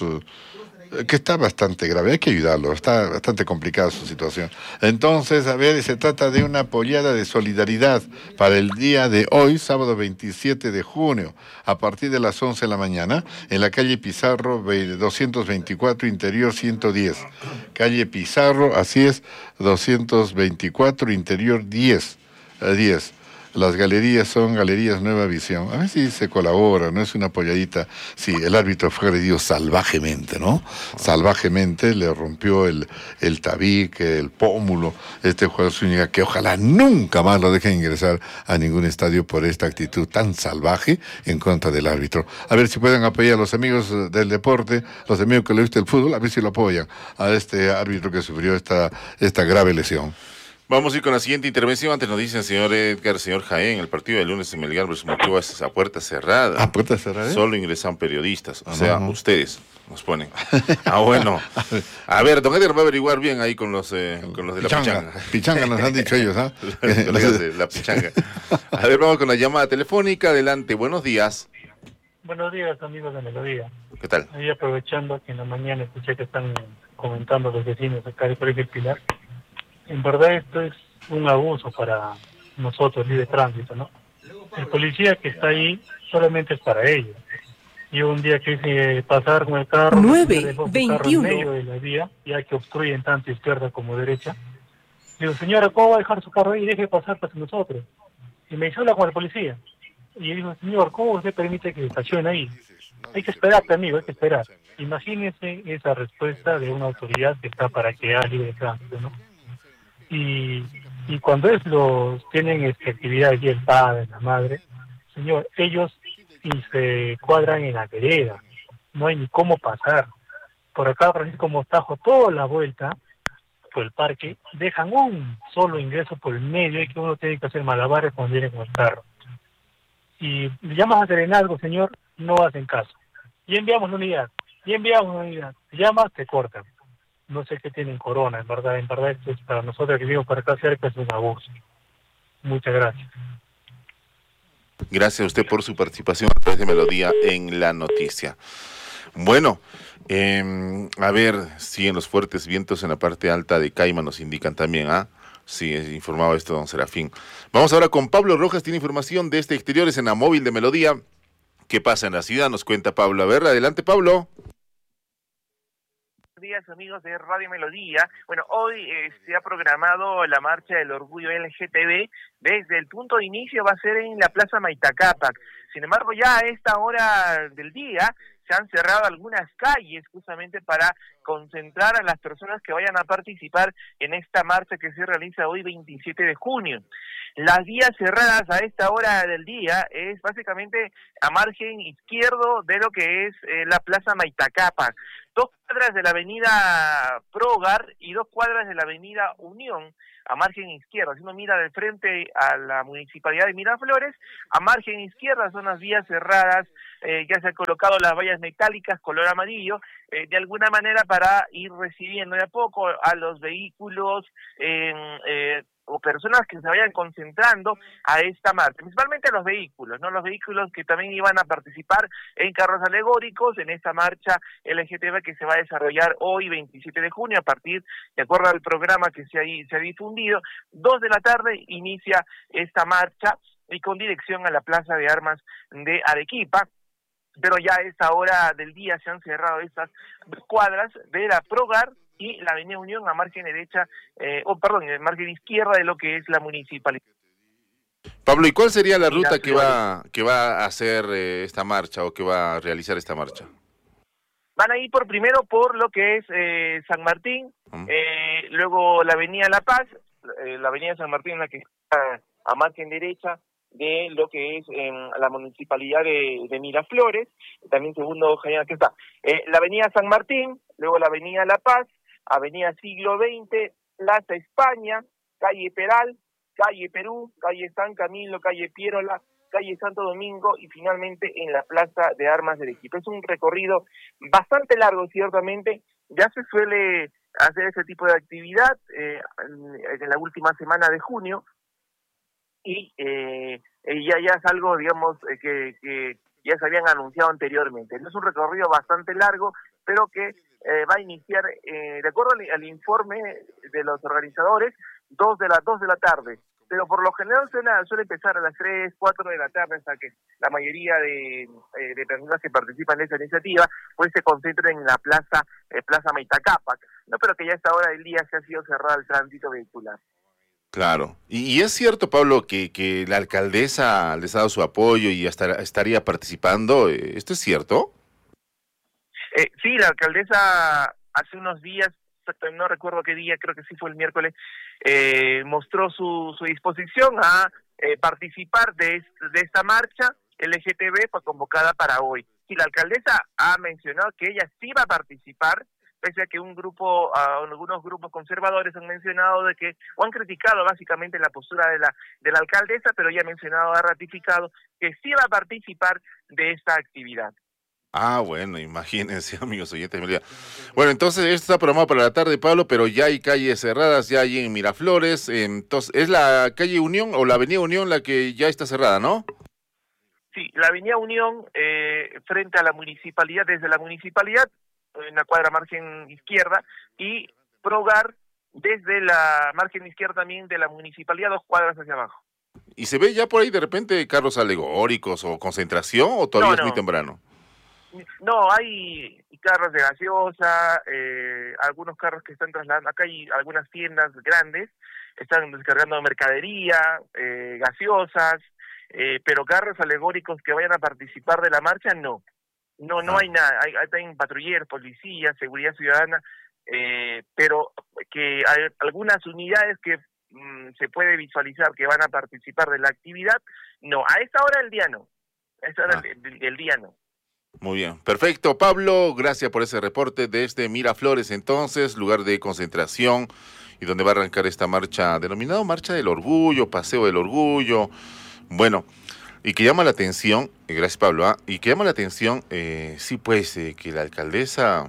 que está bastante grave, hay que ayudarlo, está bastante complicada su situación. Entonces, a ver, se trata de una apoyada de solidaridad para el día de hoy, sábado veintisiete de junio, a partir de las once de la mañana, en la calle Pizarro doscientos veinticuatro, interior ciento diez. Calle Pizarro, así es, doscientos veinticuatro, interior diez. Las galerías son Galerías Nueva Visión. A ver si se colabora, no es una apoyadita. Sí, el árbitro fue agredido salvajemente, ¿no? Salvajemente le rompió el, el tabique, el pómulo, este jugador Zúñiga, que ojalá nunca más lo dejen ingresar a ningún estadio por esta actitud tan salvaje en contra del árbitro. A ver si pueden apoyar a los amigos del deporte, los amigos que le gusta el fútbol, a ver si lo apoyan a este árbitro que sufrió esta, esta grave lesión. Vamos a ir con la siguiente intervención. Antes nos dicen, señor Edgar, señor Jaén, el partido del lunes en Melgar versus Moquegua es a puerta cerrada. ¿A puerta cerrada? Solo ingresan periodistas, o ah, sea, no, no. ustedes nos ponen. Ah, bueno. A ver, don Edgar va a averiguar bien ahí con los, eh, con los de la pichanga. Pichanga, pichanga nos han dicho ellos, ¿ah? ¿eh? Los de la pichanga. A ver, vamos con la llamada telefónica. Adelante, buenos días. Buenos días, amigos de Melodía. ¿Qué tal? Ahí aprovechando que en la mañana escuché que están comentando los vecinos acá de Colegio Pilar. En verdad esto es un abuso para nosotros, líderes de tránsito, ¿no? El policía que está ahí solamente es para ellos. Yo un día quise pasar con el carro, nueve veintiuno carro en medio de la vía, ya que obstruyen tanto izquierda como derecha. Digo, señora, ¿cómo va a dejar su carro ahí? Deje pasar para nosotros. Y me hizo hablar con el policía. Y yo digo, señor, ¿cómo usted permite que se estacione ahí? Hay que esperarte, amigo, hay que esperar. Imagínese esa respuesta de una autoridad que está para que haya libre de tránsito, ¿no? Y, y cuando es los tienen este, actividades y el padre, la madre, señor, ellos y se cuadran en la vereda, no hay ni cómo pasar. Por acá, Francisco Mostajo, toda la vuelta por el parque, dejan un solo ingreso por el medio y que uno tiene que hacer malabares cuando viene con el carro. Y le llamas a Serenazgo, señor, no hacen caso. Y enviamos una unidad, y enviamos una unidad. Te llamas, te cortan. No sé qué tienen corona, en verdad, en verdad esto es para nosotros que vivimos para acá cerca, es un abuso. Muchas gracias. Gracias a usted por su participación a través de Melodía en la noticia. Bueno, eh, a ver, siguen los fuertes vientos en la parte alta de Caima, nos indican también, ¿ah? Sí, es informado esto don Serafín. Vamos ahora con Pablo Rojas, tiene información de este exteriores en la móvil de Melodía. ¿Qué pasa en la ciudad? Nos cuenta Pablo. A ver, adelante Pablo. Buenos días amigos de Radio Melodía. Bueno, hoy eh, se ha programado la Marcha del Orgullo L G T B. Desde el punto de inicio va a ser en la Plaza Maitá Cápac. Sin embargo, ya a esta hora del día se han cerrado algunas calles justamente para concentrar a las personas que vayan a participar en esta marcha que se realiza hoy veintisiete de junio. Las vías cerradas a esta hora del día es básicamente a margen izquierdo de lo que es eh, la Plaza Maitá Cápac. Dos cuadras de la avenida Prógar y dos cuadras de la avenida Unión a margen izquierda. Si uno mira de frente a la municipalidad de Miraflores, a margen izquierda son las vías cerradas, eh, ya se han colocado las vallas metálicas color amarillo, eh, de alguna manera para ir recibiendo de a poco a los vehículos eh, eh, o personas que se vayan concentrando a esta marcha, principalmente los vehículos, ¿no? Los vehículos que también iban a participar en carros alegóricos en esta marcha L G T B que se va a desarrollar hoy veintisiete de junio a partir, de acuerdo al programa que se ha, se ha difundido, dos de la tarde inicia esta marcha y con dirección a la Plaza de Armas de Arequipa. Pero ya a esta hora del día se han cerrado estas dos cuadras de la Prógar y la avenida Unión a margen derecha, eh, o oh, perdón, en margen izquierda de lo que es la municipalidad. Pablo, ¿y cuál sería la ruta que va que va a hacer eh, esta marcha o que va a realizar esta marcha? Van a ir por primero por lo que es eh, San Martín, uh-huh. eh, luego la avenida La Paz, eh, la avenida San Martín la que está a margen derecha de lo que es en la municipalidad de, de Miraflores, también segundo, que está, eh, la avenida San Martín, luego la avenida La Paz, avenida Siglo veinte, Plaza España, calle Peral, calle Perú, calle San Camilo, calle Pierola, calle Santo Domingo y finalmente en la Plaza de Armas del Equipo. Es un recorrido bastante largo, ciertamente, ya se suele hacer ese tipo de actividad eh, en, en la última semana de junio, y eh, ya, ya es algo, digamos, eh, que, que ya se habían anunciado anteriormente. No es un recorrido bastante largo, pero que eh, va a iniciar, eh, de acuerdo al, al informe de los organizadores, dos de las dos de la tarde. Pero por lo general suele, suele empezar a las tres, cuatro de la tarde, hasta que la mayoría de, eh, de personas que participan en esta iniciativa pues se concentren en la plaza eh, Plaza Maitá Cápac, no, pero que ya a esta hora del día se ha sido cerrado el tránsito vehicular. Claro. Y, y es cierto, Pablo, que, que la alcaldesa les ha dado su apoyo y hasta estaría participando. ¿Esto es cierto? Eh, sí, la alcaldesa hace unos días, no recuerdo qué día, creo que sí fue el miércoles, eh, mostró su, su disposición a eh, participar de, est- de esta marcha L G T B convocada para hoy. Y la alcaldesa ha mencionado que ella sí va a participar, pese a que un grupo, uh, algunos grupos conservadores han mencionado de que, o han criticado básicamente la postura de la de la alcaldesa, pero ella ha mencionado, ha ratificado que sí va a participar de esta actividad. Ah, bueno, imagínense, amigos oyentes. Bueno, entonces esto está programado para la tarde, Pablo, pero ya hay calles cerradas, ya hay en Miraflores, entonces, ¿es la calle Unión o la avenida Unión la que ya está cerrada, no? Sí, la avenida Unión, eh, frente a la municipalidad, desde la municipalidad, en la cuadra margen izquierda, y Prógar desde la margen izquierda también de la municipalidad, dos cuadras hacia abajo. ¿Y se ve ya por ahí de repente carros alegóricos o concentración o todavía no, es no. muy temprano? No, hay carros de gaseosa, eh, algunos carros que están trasladando, acá hay algunas tiendas grandes, están descargando mercadería, eh, gaseosas, eh, pero carros alegóricos que vayan a participar de la marcha, no. No, no hay nada, hay, hay también patrulleros, policías, seguridad ciudadana, eh, pero que hay algunas unidades que mmm, se puede visualizar que van a participar de la actividad, no, a esta hora del día no, a esta hora ah. del, del día no. Muy bien, perfecto, Pablo, gracias por ese reporte desde Miraflores, entonces, lugar de concentración y donde va a arrancar esta marcha, denominado Marcha del Orgullo, Paseo del Orgullo, bueno, y que llama la atención, eh, gracias Pablo, ¿eh? y que llama la atención, eh, sí pues, eh, que la alcaldesa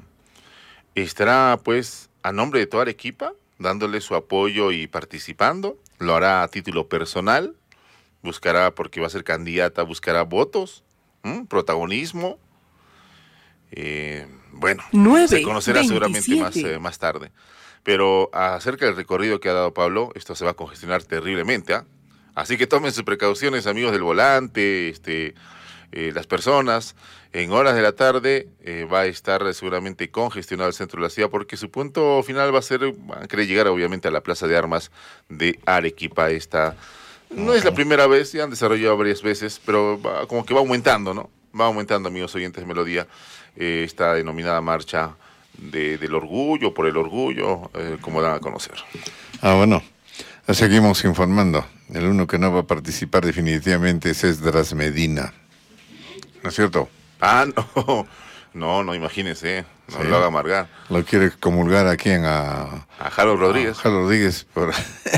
estará pues a nombre de toda Arequipa, dándole su apoyo y participando, lo hará a título personal, buscará, porque va a ser candidata, buscará votos, ¿m? protagonismo, eh, bueno, nueve, se conocerá veintisiete. seguramente más, eh, más tarde. Pero acerca del recorrido que ha dado Pablo, esto se va a congestionar terriblemente, ¿ah? Así que tomen sus precauciones, amigos del volante, este, eh, las personas. En horas de la tarde eh, va a estar seguramente congestionado el centro de la ciudad, porque su punto final va a ser, van a querer llegar obviamente a la Plaza de Armas de Arequipa. Esta no okay. es la primera vez, ya han desarrollado varias veces, pero va, como que va aumentando, ¿no? Va aumentando, amigos oyentes de Melodía, eh, esta denominada marcha de, del orgullo, por el orgullo, eh, como dan a conocer. Ah, bueno, seguimos informando. El uno que no va a participar definitivamente es Esdras Medina, ¿no es cierto? Ah, no, no, no, imagínese, no sí. lo haga amargar. ¿Lo quiere comulgar a quién? A, a Harold Rodríguez. A Harold Rodríguez por,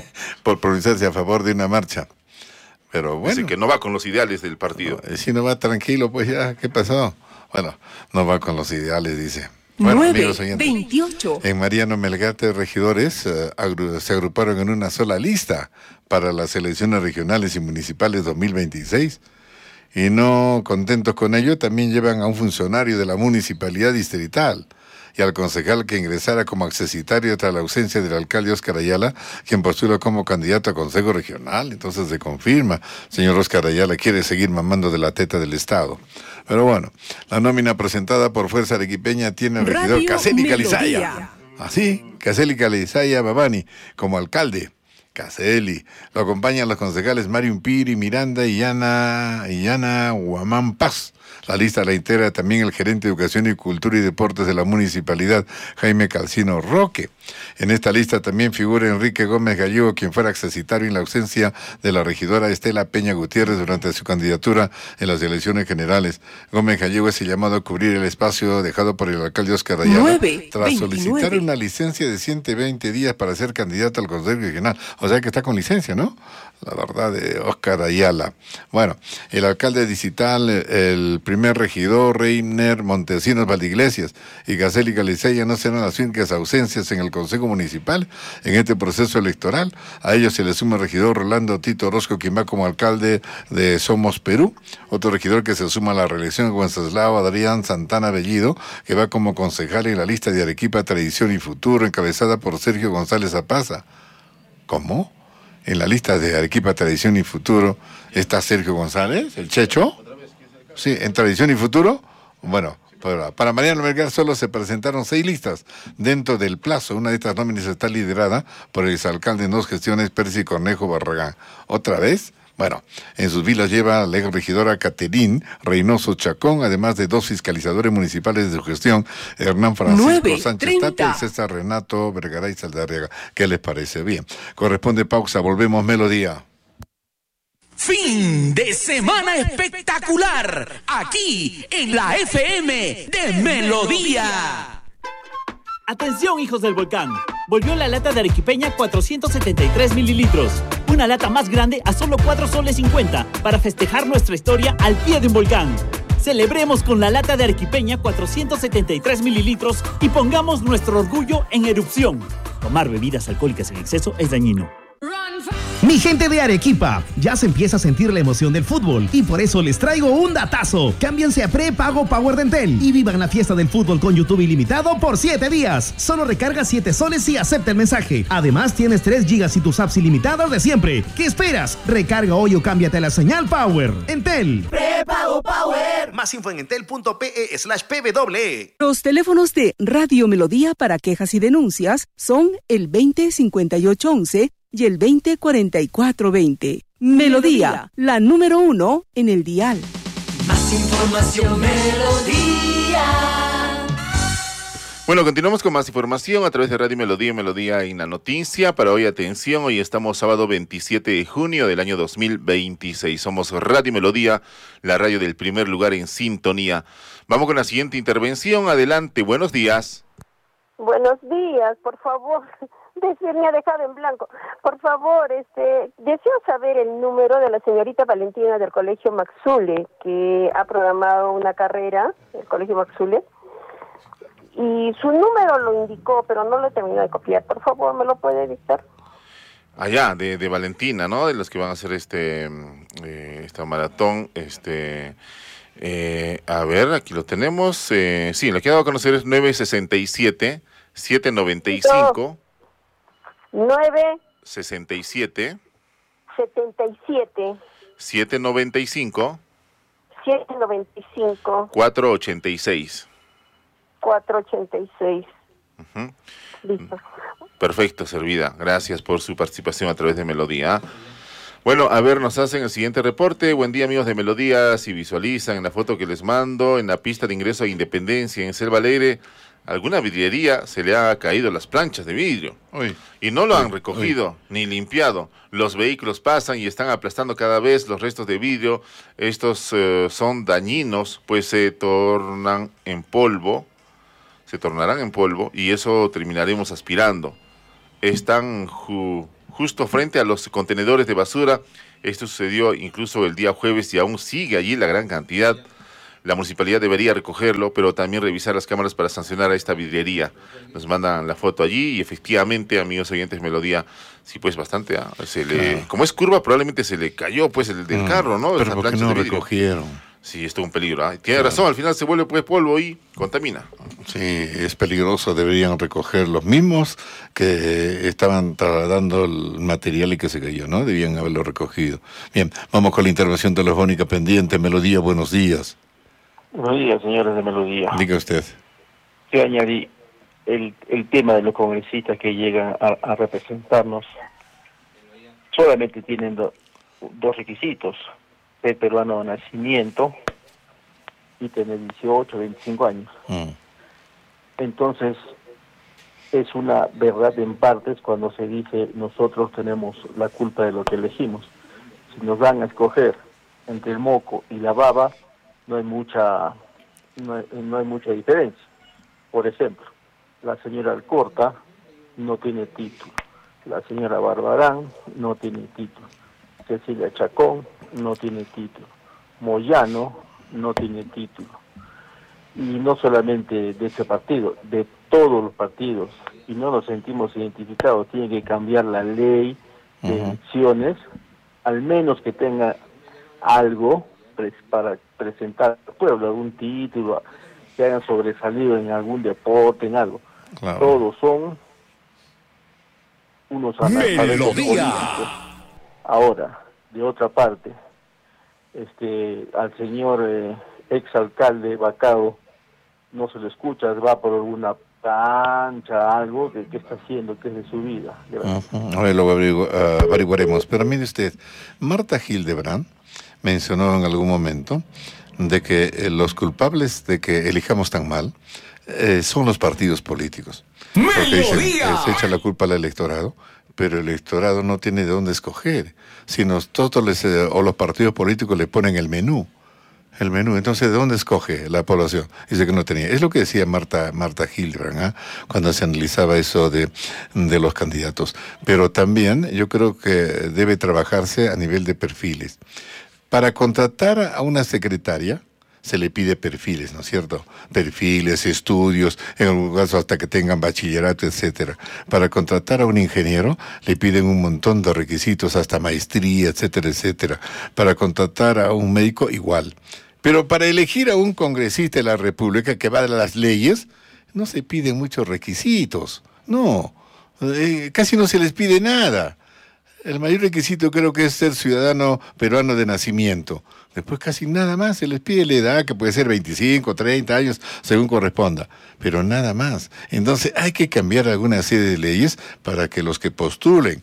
por pronunciarse a favor de una marcha. Pero bueno. Dice que no va con los ideales del partido. No, si no va tranquilo, pues ya, ¿qué pasó? Bueno, no va con los ideales, dice. Bueno, nueve, amigos oyentes, veintiocho. En Mariano Melgate, regidores uh, agru se agruparon en una sola lista para las elecciones regionales y municipales dos mil veintiséis. Y no contentos con ello, también llevan a un funcionario de la municipalidad distrital y al concejal que ingresara como accesitario tras la ausencia del alcalde Óscar Ayala, quien postuló como candidato a consejo regional. Entonces se confirma, señor Óscar Ayala quiere seguir mamando de la teta del Estado. Pero bueno, la nómina presentada por Fuerza Arequipeña tiene al regidor Caseli Calizaya. Así, Caseli Calizaya Babani como alcalde. Caseli. Lo acompañan los concejales Mario Impiri, Miranda y Yana, y Yana Huamán Paz. La lista la integra también el gerente de Educación y Cultura y Deportes de la municipalidad, Jaime Calcino Roque. En esta lista también figura Enrique Gómez Gallego, quien fuera accesitario en la ausencia de la regidora Estela Peña Gutiérrez durante su candidatura en las elecciones generales. Gómez Gallego es el llamado a cubrir el espacio dejado por el alcalde Óscar Ayala nueve, tras veintinueve. Solicitar una licencia de ciento veinte días para ser candidato al Consejo Regional. O sea que está con licencia, ¿no? La verdad, de Óscar Ayala. Bueno, el alcalde distrital, el primer regidor, Reiner Montesinos Valdiglesias y Caseli Calizaya no serán las únicas ausencias en el Consejo Municipal en este proceso electoral. A ellos se le suma el regidor Rolando Tito Orozco, quien va como alcalde de Somos Perú. Otro regidor que se suma a la reelección, Wenceslao Adrián Santana Bellido, que va como concejal en la lista de Arequipa Tradición y Futuro, encabezada por Sergio González Apaza. ¿Cómo? En la lista de Arequipa Tradición y Futuro está Sergio González, el Checho. Sí, en Tradición y Futuro. Bueno, para, para Mariano Melgar solo se presentaron seis listas dentro del plazo. Una de estas nóminas está liderada por el exalcalde en dos gestiones, Percy Cornejo Barragán. ¿Otra vez? Bueno, en sus filas lleva a la ex regidora Caterín Reynoso Chacón, además de dos fiscalizadores municipales de su gestión, Hernán Francisco nueve, Sánchez Tapia y César Renato Vergaray Saldarriaga. ¿Qué les parece? Bien. Corresponde pausa, volvemos Melodía. Fin de semana espectacular, aquí en la F M de Melodía. Atención, hijos del volcán. Volvió la lata de arequipeña cuatrocientos setenta y tres mililitros. Una lata más grande a solo cuatro soles cincuenta para festejar nuestra historia al pie de un volcán. Celebremos con la lata de arequipeña cuatrocientos setenta y tres mililitros y pongamos nuestro orgullo en erupción. Tomar bebidas alcohólicas en exceso es dañino. Mi gente de Arequipa, ya se empieza a sentir la emoción del fútbol y por eso les traigo un datazo. Cámbiense a prepago Power de Entel y vivan la fiesta del fútbol con YouTube ilimitado por siete días. Solo recarga siete soles y acepta el mensaje. Además tienes tres gigas y tus apps ilimitadas de siempre. ¿Qué esperas? Recarga hoy o cámbiate a la señal Power. Entel. Prepago Power. Más info en entel.pe slash pw. Los teléfonos de Radio Melodía para quejas y denuncias son el veinte cincuenta y ocho once y el veinte cuarenta y cuatro veinte. Melodía, la número uno en el dial. Más información, Melodía. Bueno, continuamos con más información a través de Radio Melodía, Melodía en la noticia. Para hoy, atención, hoy estamos sábado veintisiete de junio del año dos mil veintiséis. Somos Radio Melodía, la radio del primer lugar en sintonía. Vamos con la siguiente intervención. Adelante, buenos días. Buenos días, por favor. Se me ha dejado en blanco. Por favor, este, deseo saber el número de la señorita Valentina del Colegio Maxule, que ha programado una carrera, el Colegio Maxule, y su número lo indicó, pero no lo he terminado de copiar. Por favor, ¿me lo puede dictar? Allá, de, de Valentina, ¿no? De los que van a hacer este eh, esta maratón, este... Eh, a ver, aquí lo tenemos. Eh, sí, lo que he dado a conocer es nueve sesenta y siete, siete noventa y cinco. nueve sesenta y siete setenta y siete siete noventa y cinco siete noventa y cinco cuatro ochenta y seis. cuatro ochenta y seis. Uh-huh. Listo. Perfecto, Servida. Gracias por su participación a través de Melodía. Bueno, a ver, nos hacen el siguiente reporte. Buen día, amigos de Melodía. Si visualizan en la foto que les mando, en la pista de ingreso a Independencia, en Selva Alegre, alguna vidriería se le ha caído las planchas de vidrio. Uy. Y no lo han recogido uy. ni limpiado. Los vehículos pasan y están aplastando cada vez los restos de vidrio. Estos uh, son dañinos, pues se tornan en polvo, se tornarán en polvo y eso terminaremos aspirando. Están ju justo frente a los contenedores de basura. Esto sucedió incluso el día jueves y aún sigue allí la gran cantidad. La municipalidad debería recogerlo, pero también revisar las cámaras para sancionar a esta vidriería. Nos mandan la foto allí y efectivamente, amigos oyentes, Melodía, sí, pues bastante, ¿eh? se le, claro. Como es curva, probablemente se le cayó pues el del mm, carro, ¿no? Pero ¿por qué no recogieron? Sí, esto es un peligro. ¿eh? Tiene claro. razón, al final se vuelve pues polvo y contamina. Sí, es peligroso, deberían recoger los mismos que estaban trasladando el material y que se cayó, ¿no? Debían haberlo recogido. Bien, vamos con la intervención telefónica pendiente. Melodía, buenos días. Buenos días, señores de Melodía. Diga usted. Que añadí el, el tema de los congresistas que llegan a, a representarnos. Solamente tienen do, dos requisitos: ser peruano de nacimiento y tener dieciocho, veinticinco años. Mm. Entonces, es una verdad en partes cuando se dice nosotros tenemos la culpa de lo que elegimos. Si nos dan a escoger entre el moco y la baba, no hay mucha no hay, no hay mucha diferencia. Por ejemplo, la señora Alcorta no tiene título, la señora Barbarán no tiene título, Cecilia Chacón no tiene título, Moyano no tiene título, y no solamente de ese partido, de todos los partidos, y no nos sentimos identificados. Tiene que cambiar la ley de uh-huh. elecciones, al menos que tenga algo para presentar al pueblo, algún título, que hayan sobresalido en algún deporte, en algo. Claro. Todos son unos analfabetos políticos. Ahora, de otra parte, este al señor eh, exalcalde Bacao no se le escucha, va por alguna cancha, algo, que, que está haciendo, que es de su vida. Uh-huh. A ver, lo averigu uh, averiguaremos. Pero mire usted, Marta Hildebrand mencionó en algún momento de que eh, los culpables de que elijamos tan mal eh, son los partidos políticos. Porque dicen, eh, se echa la culpa al electorado, pero el electorado no tiene de dónde escoger. Si nosotros les, eh, o los partidos políticos le ponen el menú, el menú, entonces ¿de dónde escoge la población? Dice que no tenía. Es lo que decía Marta, Marta Hildebrand, ¿eh? cuando se analizaba eso de, de los candidatos. Pero también yo creo que debe trabajarse a nivel de perfiles. Para contratar a una secretaria se le pide perfiles, ¿no es cierto? Perfiles, estudios, en algún caso hasta que tengan bachillerato, etcétera. Para contratar a un ingeniero le piden un montón de requisitos, hasta maestría, etcétera, etcétera. Para contratar a un médico, igual. Pero para elegir a un congresista de la República que va a las leyes, no se piden muchos requisitos. No, eh, casi no se les pide nada. El mayor requisito creo que es ser ciudadano peruano de nacimiento. Después casi nada más, se les pide la edad, que puede ser veinticinco, treinta años, según corresponda, pero nada más. Entonces hay que cambiar alguna serie de leyes para que los que postulen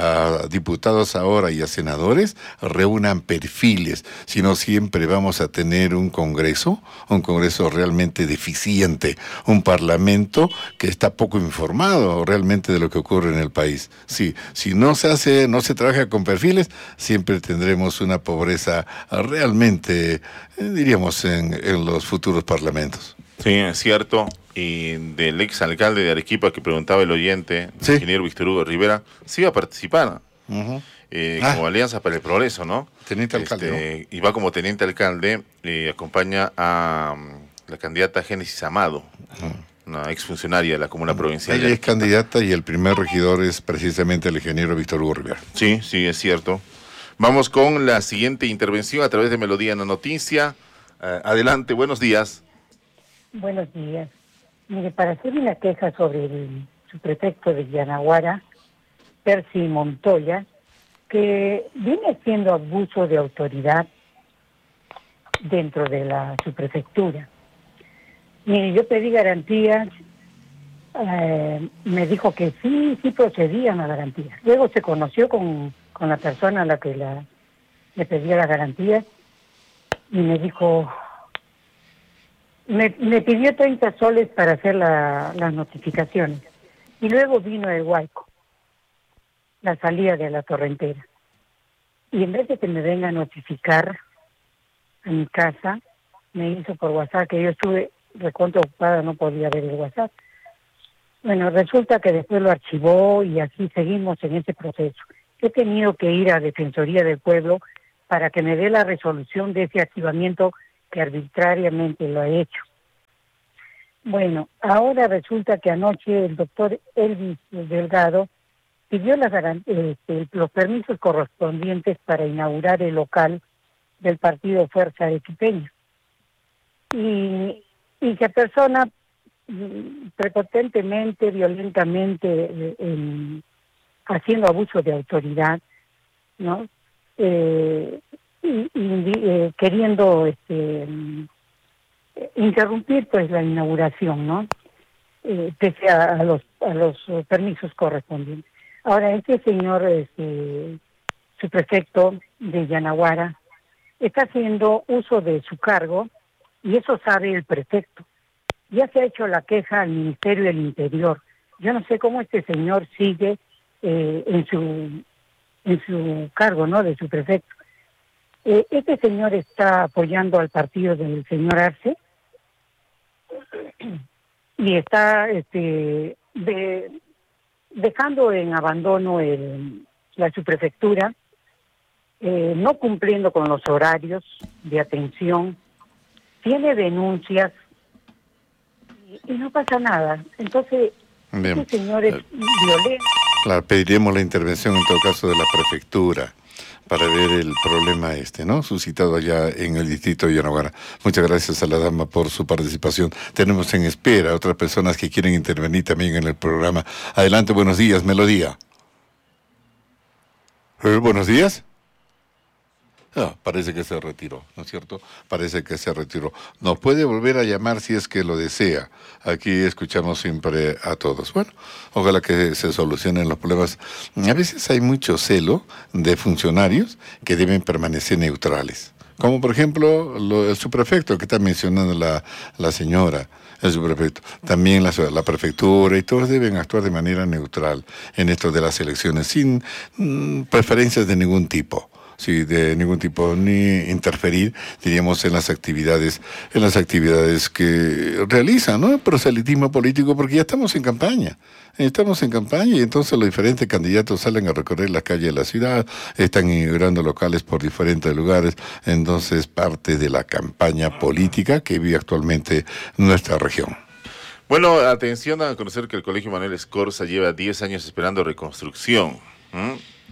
a diputados ahora y a senadores reúnan perfiles, si no siempre vamos a tener un Congreso, un Congreso realmente deficiente, un Parlamento que está poco informado realmente de lo que ocurre en el país. Sí, si no se hace, no se trabaja con perfiles, siempre tendremos una pobreza real. Realmente, eh, diríamos, en, en los futuros parlamentos. Sí, es cierto. Y del exalcalde de Arequipa que preguntaba el oyente, ¿sí? El ingeniero Víctor Hugo Rivera, sí va a participar uh-huh. eh, ah. como Alianza para el Progreso, ¿no? Teniente alcalde. Este, ¿no? Y va como teniente alcalde, eh, acompaña a um, la candidata Génesis Amado, uh-huh. una exfuncionaria de la Comuna Provincial. Ella es candidata y el primer regidor es precisamente el ingeniero Víctor Hugo Rivera. Sí, sí, es cierto. Vamos con la siguiente intervención a través de Melodía en la Noticia. Uh, adelante, buenos días. Buenos días. Mire, para hacer una queja sobre el subprefecto de Yanaguara, Percy Montoya, que viene siendo abuso de autoridad dentro de la subprefectura. Mire, yo pedí garantías, eh, me dijo que sí, sí procedían a garantías. Luego se conoció con, con la persona a la que la, le pedía las garantías y me dijo, me, me pidió treinta soles para hacer la, las notificaciones. Y luego vino el Huayco, la salida de la torrentera. Y en vez de que me venga a notificar a mi casa, me hizo por WhatsApp, que yo estuve recontra ocupada, no podía ver el WhatsApp. Bueno, resulta que después lo archivó y así seguimos en ese proceso. He tenido que ir a Defensoría del Pueblo para que me dé la resolución de ese archivamiento que arbitrariamente lo ha hecho. Bueno, ahora resulta que anoche el doctor Elvis Delgado pidió las, este, los permisos correspondientes para inaugurar el local del partido Fuerza Arequipeña. Y, y se persona prepotentemente, violentamente, eh, eh, haciendo abuso de autoridad, ¿no? Eh, y, y eh, queriendo este, interrumpir pues la inauguración, ¿no? Eh, pese a, a los a los permisos correspondientes. Ahora, este señor, este, subprefecto de Yanaguara, está haciendo uso de su cargo, y eso sabe el prefecto. Ya se ha hecho la queja al Ministerio del Interior. Yo no sé cómo este señor sigue eh, en su en su cargo, ¿no?, de subprefecto. Eh, este señor está apoyando al partido del señor Arce y está este de, dejando en abandono el, la subprefectura, eh, no cumpliendo con los horarios de atención, tiene denuncias y, y no pasa nada. Entonces, bien, este señor es violento. Claro, pediremos la intervención en todo caso de la prefectura para ver el problema este, ¿no?, suscitado allá en el distrito de Yanaguara. Muchas gracias a la dama por su participación. Tenemos en espera a otras personas que quieren intervenir también en el programa. Adelante, buenos días, Melodía. ¿Eh, buenos días? Ah, parece que se retiró, ¿no es cierto? Parece que se retiró. Nos puede volver a llamar si es que lo desea. Aquí escuchamos siempre a todos. Bueno, ojalá que se solucionen los problemas. A veces hay mucho celo de funcionarios que deben permanecer neutrales. Como por ejemplo lo, el subprefecto que está mencionando la, la señora, el subprefecto. También la, la prefectura y todos deben actuar de manera neutral en esto de las elecciones, sin mm, preferencias de ningún tipo. Sí, de ningún tipo, ni interferir, diríamos, en las actividades, en las actividades que realizan, ¿no? El proselitismo político, porque ya estamos en campaña, estamos en campaña y entonces los diferentes candidatos salen a recorrer las calles de la ciudad, están inaugurando locales por diferentes lugares, entonces parte de la campaña política que vive actualmente nuestra región. Bueno, atención a conocer que el Colegio Manuel Escorza lleva diez años esperando reconstrucción. ¿Mm?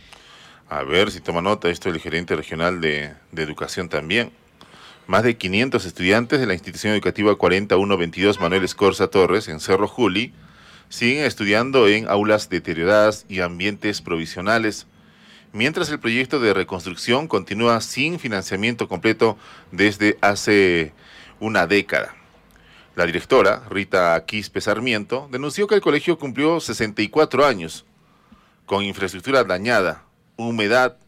A ver si toma nota esto el gerente regional de, de educación también. Más de quinientos estudiantes de la institución educativa cuarenta y uno veintidós Manuel Escorza Torres en Cerro Juli siguen estudiando en aulas deterioradas y ambientes provisionales, mientras el proyecto de reconstrucción continúa sin financiamiento completo desde hace una década. La directora, Rita Quispe Sarmiento, denunció que el colegio cumplió sesenta y cuatro años, con infraestructura dañada, humedad,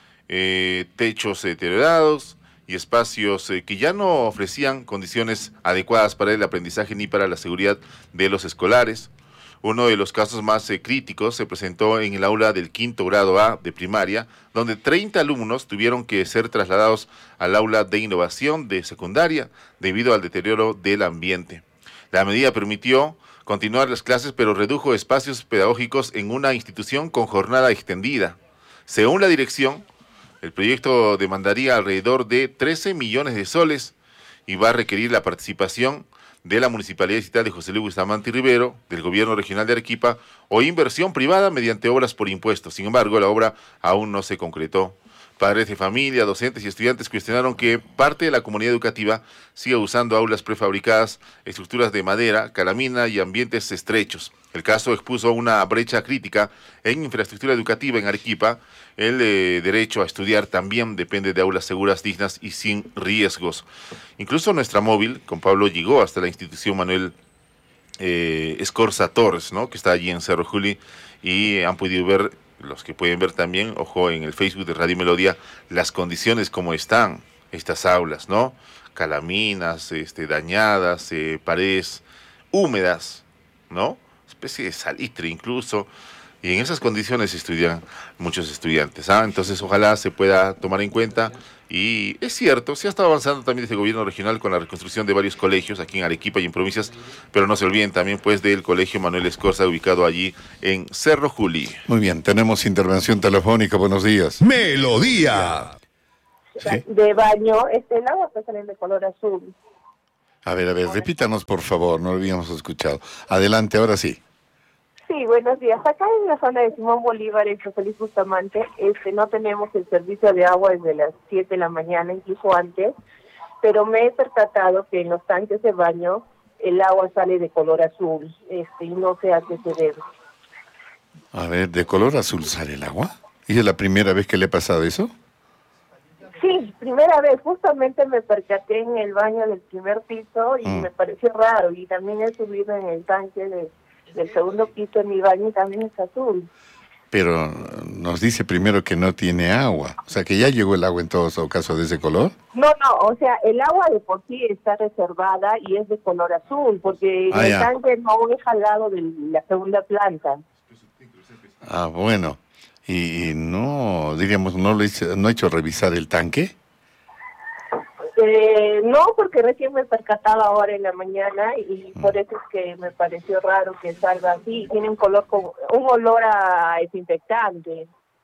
eh, techos deteriorados y espacios eh, que ya no ofrecían condiciones adecuadas para el aprendizaje ni para la seguridad de los escolares. Uno de los casos más eh, críticos se presentó en el aula del quinto grado A de primaria, donde treinta alumnos tuvieron que ser trasladados al aula de innovación de secundaria debido al deterioro del ambiente. La medida permitió continuar las clases, pero redujo espacios pedagógicos en una institución con jornada extendida. Según la dirección, el proyecto demandaría alrededor de trece millones de soles y va a requerir la participación de la Municipalidad Distrital de José Luis Bustamante y Rivero, del Gobierno Regional de Arequipa o inversión privada mediante obras por impuestos. Sin embargo, la obra aún no se concretó. Padres de familia, docentes y estudiantes cuestionaron que parte de la comunidad educativa siga usando aulas prefabricadas, estructuras de madera, calamina y ambientes estrechos. El caso expuso una brecha crítica en infraestructura educativa en Arequipa. El eh, derecho a estudiar también depende de aulas seguras, dignas y sin riesgos. Incluso nuestra móvil, con Pablo, llegó hasta la institución Manuel eh, Escorza Torres, ¿no?, que está allí en Cerro Juli, y han podido ver, los que pueden ver también, ojo, en el Facebook de Radio Melodía, las condiciones como están estas aulas, ¿no? Calaminas, este, dañadas, eh, paredes húmedas, ¿no? Especie de salitre incluso, y en esas condiciones estudian muchos estudiantes, ¿ah? Entonces ojalá se pueda tomar en cuenta, y es cierto, se ha estado avanzando también desde el gobierno regional con la reconstrucción de varios colegios aquí en Arequipa y en provincias, pero no se olviden también pues del Colegio Manuel Escorza, ubicado allí en Cerro Juli. Muy bien, tenemos intervención telefónica, buenos días. Melodía. ¿Sí? De baño, este, el agua está saliendo de color azul. A ver, a ver, repítanos por favor, no lo habíamos escuchado. Adelante, ahora sí. Sí, buenos días. Acá en la zona de Simón Bolívar, en José Luis Bustamante, este, no tenemos el servicio de agua desde las siete de la mañana, incluso antes, pero me he percatado que en los tanques de baño el agua sale de color azul, este, y no sé a qué se debe. A ver, ¿de color azul sale el agua? ¿Y es la primera vez que le ha pasado eso? Sí, primera vez, justamente me percaté en el baño del primer piso y mm. me pareció raro, y también he subido en el tanque de del segundo piso en mi baño y también es azul. Pero nos dice primero que no tiene agua, o sea que ya llegó el agua en todo caso de ese color. No, no, o sea, el agua de por sí está reservada y es de color azul, porque ah, el ya. tanque no es jalado de la segunda planta. Ah, bueno, y, y no, diríamos, no lo hizo, no ha hecho revisar el tanque. Eh, no, porque recién me percataba ahora en la mañana y por eso es que me pareció raro que salga así. Tiene un color como, un olor a desinfectante.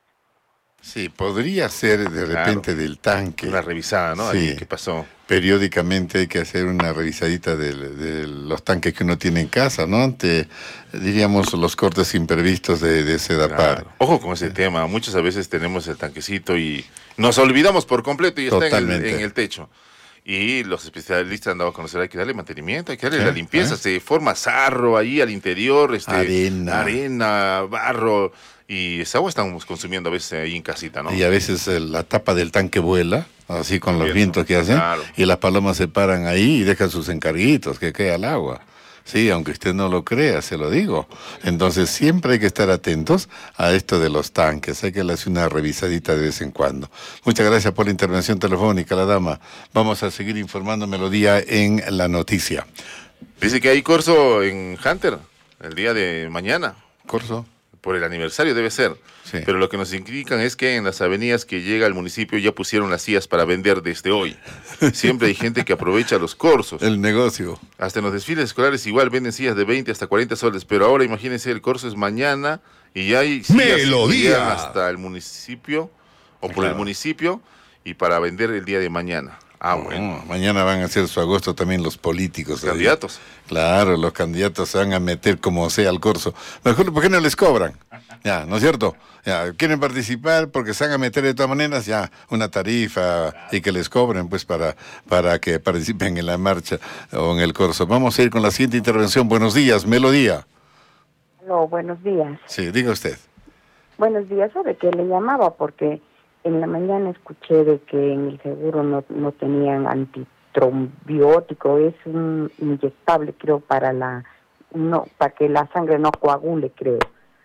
Sí, podría ser de repente claro, del tanque. Una revisada, ¿no? Sí. Ahí, ¿qué pasó? Periódicamente hay que hacer una revisadita de, de los tanques que uno tiene en casa, ¿no? Ante, diríamos, los cortes imprevistos de, de Sedapar. Claro. Ojo con ese tema. Muchas veces tenemos el tanquecito y nos olvidamos por completo y está en el, en el techo. Y los especialistas han dado a conocer, hay que darle mantenimiento, hay que darle ¿Eh? la limpieza, ¿Eh? se forma sarro ahí al interior, este, arena. arena, barro, y esa agua estamos consumiendo a veces ahí en casita, ¿no? Y a veces eh, la tapa del tanque vuela, así con los vientos que hacen, claro. y las palomas se paran ahí y dejan sus encarguitos, que queda el agua. Sí, aunque usted no lo crea, se lo digo. Entonces siempre hay que estar atentos a esto de los tanques. Hay que hacer una revisadita de vez en cuando. Muchas gracias por la intervención telefónica, la dama. Vamos a seguir informando Melodía en la noticia. Dice que hay corso en Hunter el día de mañana. ¿Corso? Por el aniversario debe ser. Sí. Pero lo que nos indican es que en las avenidas que llega al municipio ya pusieron las sillas para vender desde hoy. Siempre hay gente que aprovecha los corsos. El negocio. Hasta en los desfiles escolares igual venden sillas de veinte hasta cuarenta soles, pero ahora imagínense, el corso es mañana y ya hay sillas Melodía hasta el municipio o por claro. el municipio y para vender el día de mañana. Ah, bueno. No, mañana van a hacer su agosto también los políticos. Los candidatos. Claro, los candidatos se van a meter como sea al corso. Mejor, ¿por qué no les cobran? Ya, ¿no es cierto? Ya, quieren participar porque se van a meter de todas maneras, ya, una tarifa y que les cobren, pues, para, para que participen en la marcha o en el corso. Vamos a ir con la siguiente intervención. Buenos días, Melodía. No, buenos días. Sí, diga usted. Buenos días, ¿sabe qué le llamaba? Porque en la mañana escuché de que en el seguro no, no tenían antitrombiótico, es un inyectable, creo, para la no para que la sangre no coagule, creo,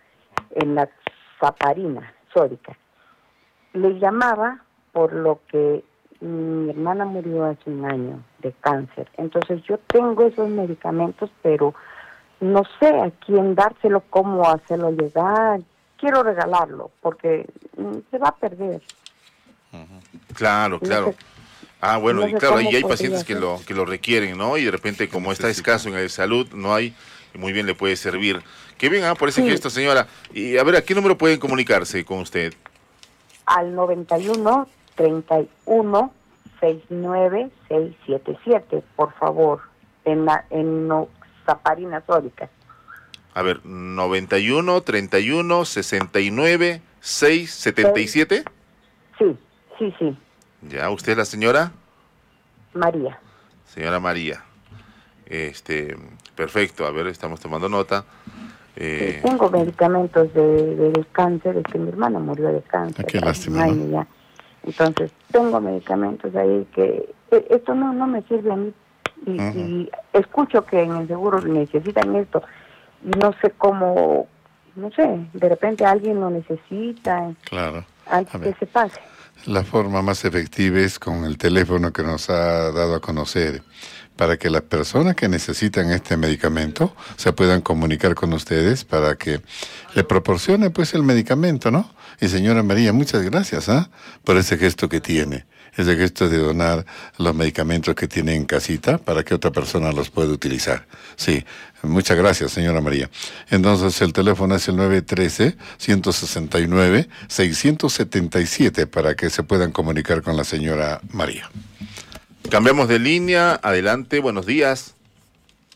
en la saparina sódica. Le llamaba por lo que mi hermana murió hace un año de cáncer, entonces yo tengo esos medicamentos, pero no sé a quién dárselo, cómo hacerlo llegar. Quiero regalarlo porque se va a perder. Claro, claro. No sé, ah, bueno, no y claro, y hay pacientes que lo que lo requieren, ¿no? Y de repente, como está escaso en la salud, no hay, muy bien le puede servir. Que bien, ah, por ese sí. gesto, señora. Y a ver, ¿a qué número pueden comunicarse con usted? Al noventa y uno, treinta y uno, sesenta y nueve, seiscientos setenta y siete, por favor, en la en no, saparina sódica. A ver, noventa y uno, treinta y uno, sesenta y nueve, seiscientos setenta y siete. Sí. Sí, sí. Ya, ¿usted es la señora? María. Señora María. Este, perfecto, a ver, estamos tomando nota. Eh, sí, tengo medicamentos de, de, de cáncer, es que mi hermana murió de cáncer. Qué lástima, ¿no? Ya. Entonces, tengo medicamentos ahí que eh, esto no, no me sirve a mí. Y, uh-huh. y escucho que en el seguro necesitan esto. Y no sé cómo, no sé, de repente alguien lo necesita. Claro. Antes que se pase. La forma más efectiva es con el teléfono que nos ha dado a conocer, para que las personas que necesitan este medicamento se puedan comunicar con ustedes para que le proporcione pues el medicamento, ¿no? Y señora María, muchas gracias ¿eh? por ese gesto que tiene, ese gesto de donar los medicamentos que tiene en casita para que otra persona los pueda utilizar. Sí, muchas gracias, señora María. Entonces el teléfono es el nueve uno tres, uno seis nueve, seis siete siete para que se puedan comunicar con la señora María. Cambiamos de línea, adelante, buenos días.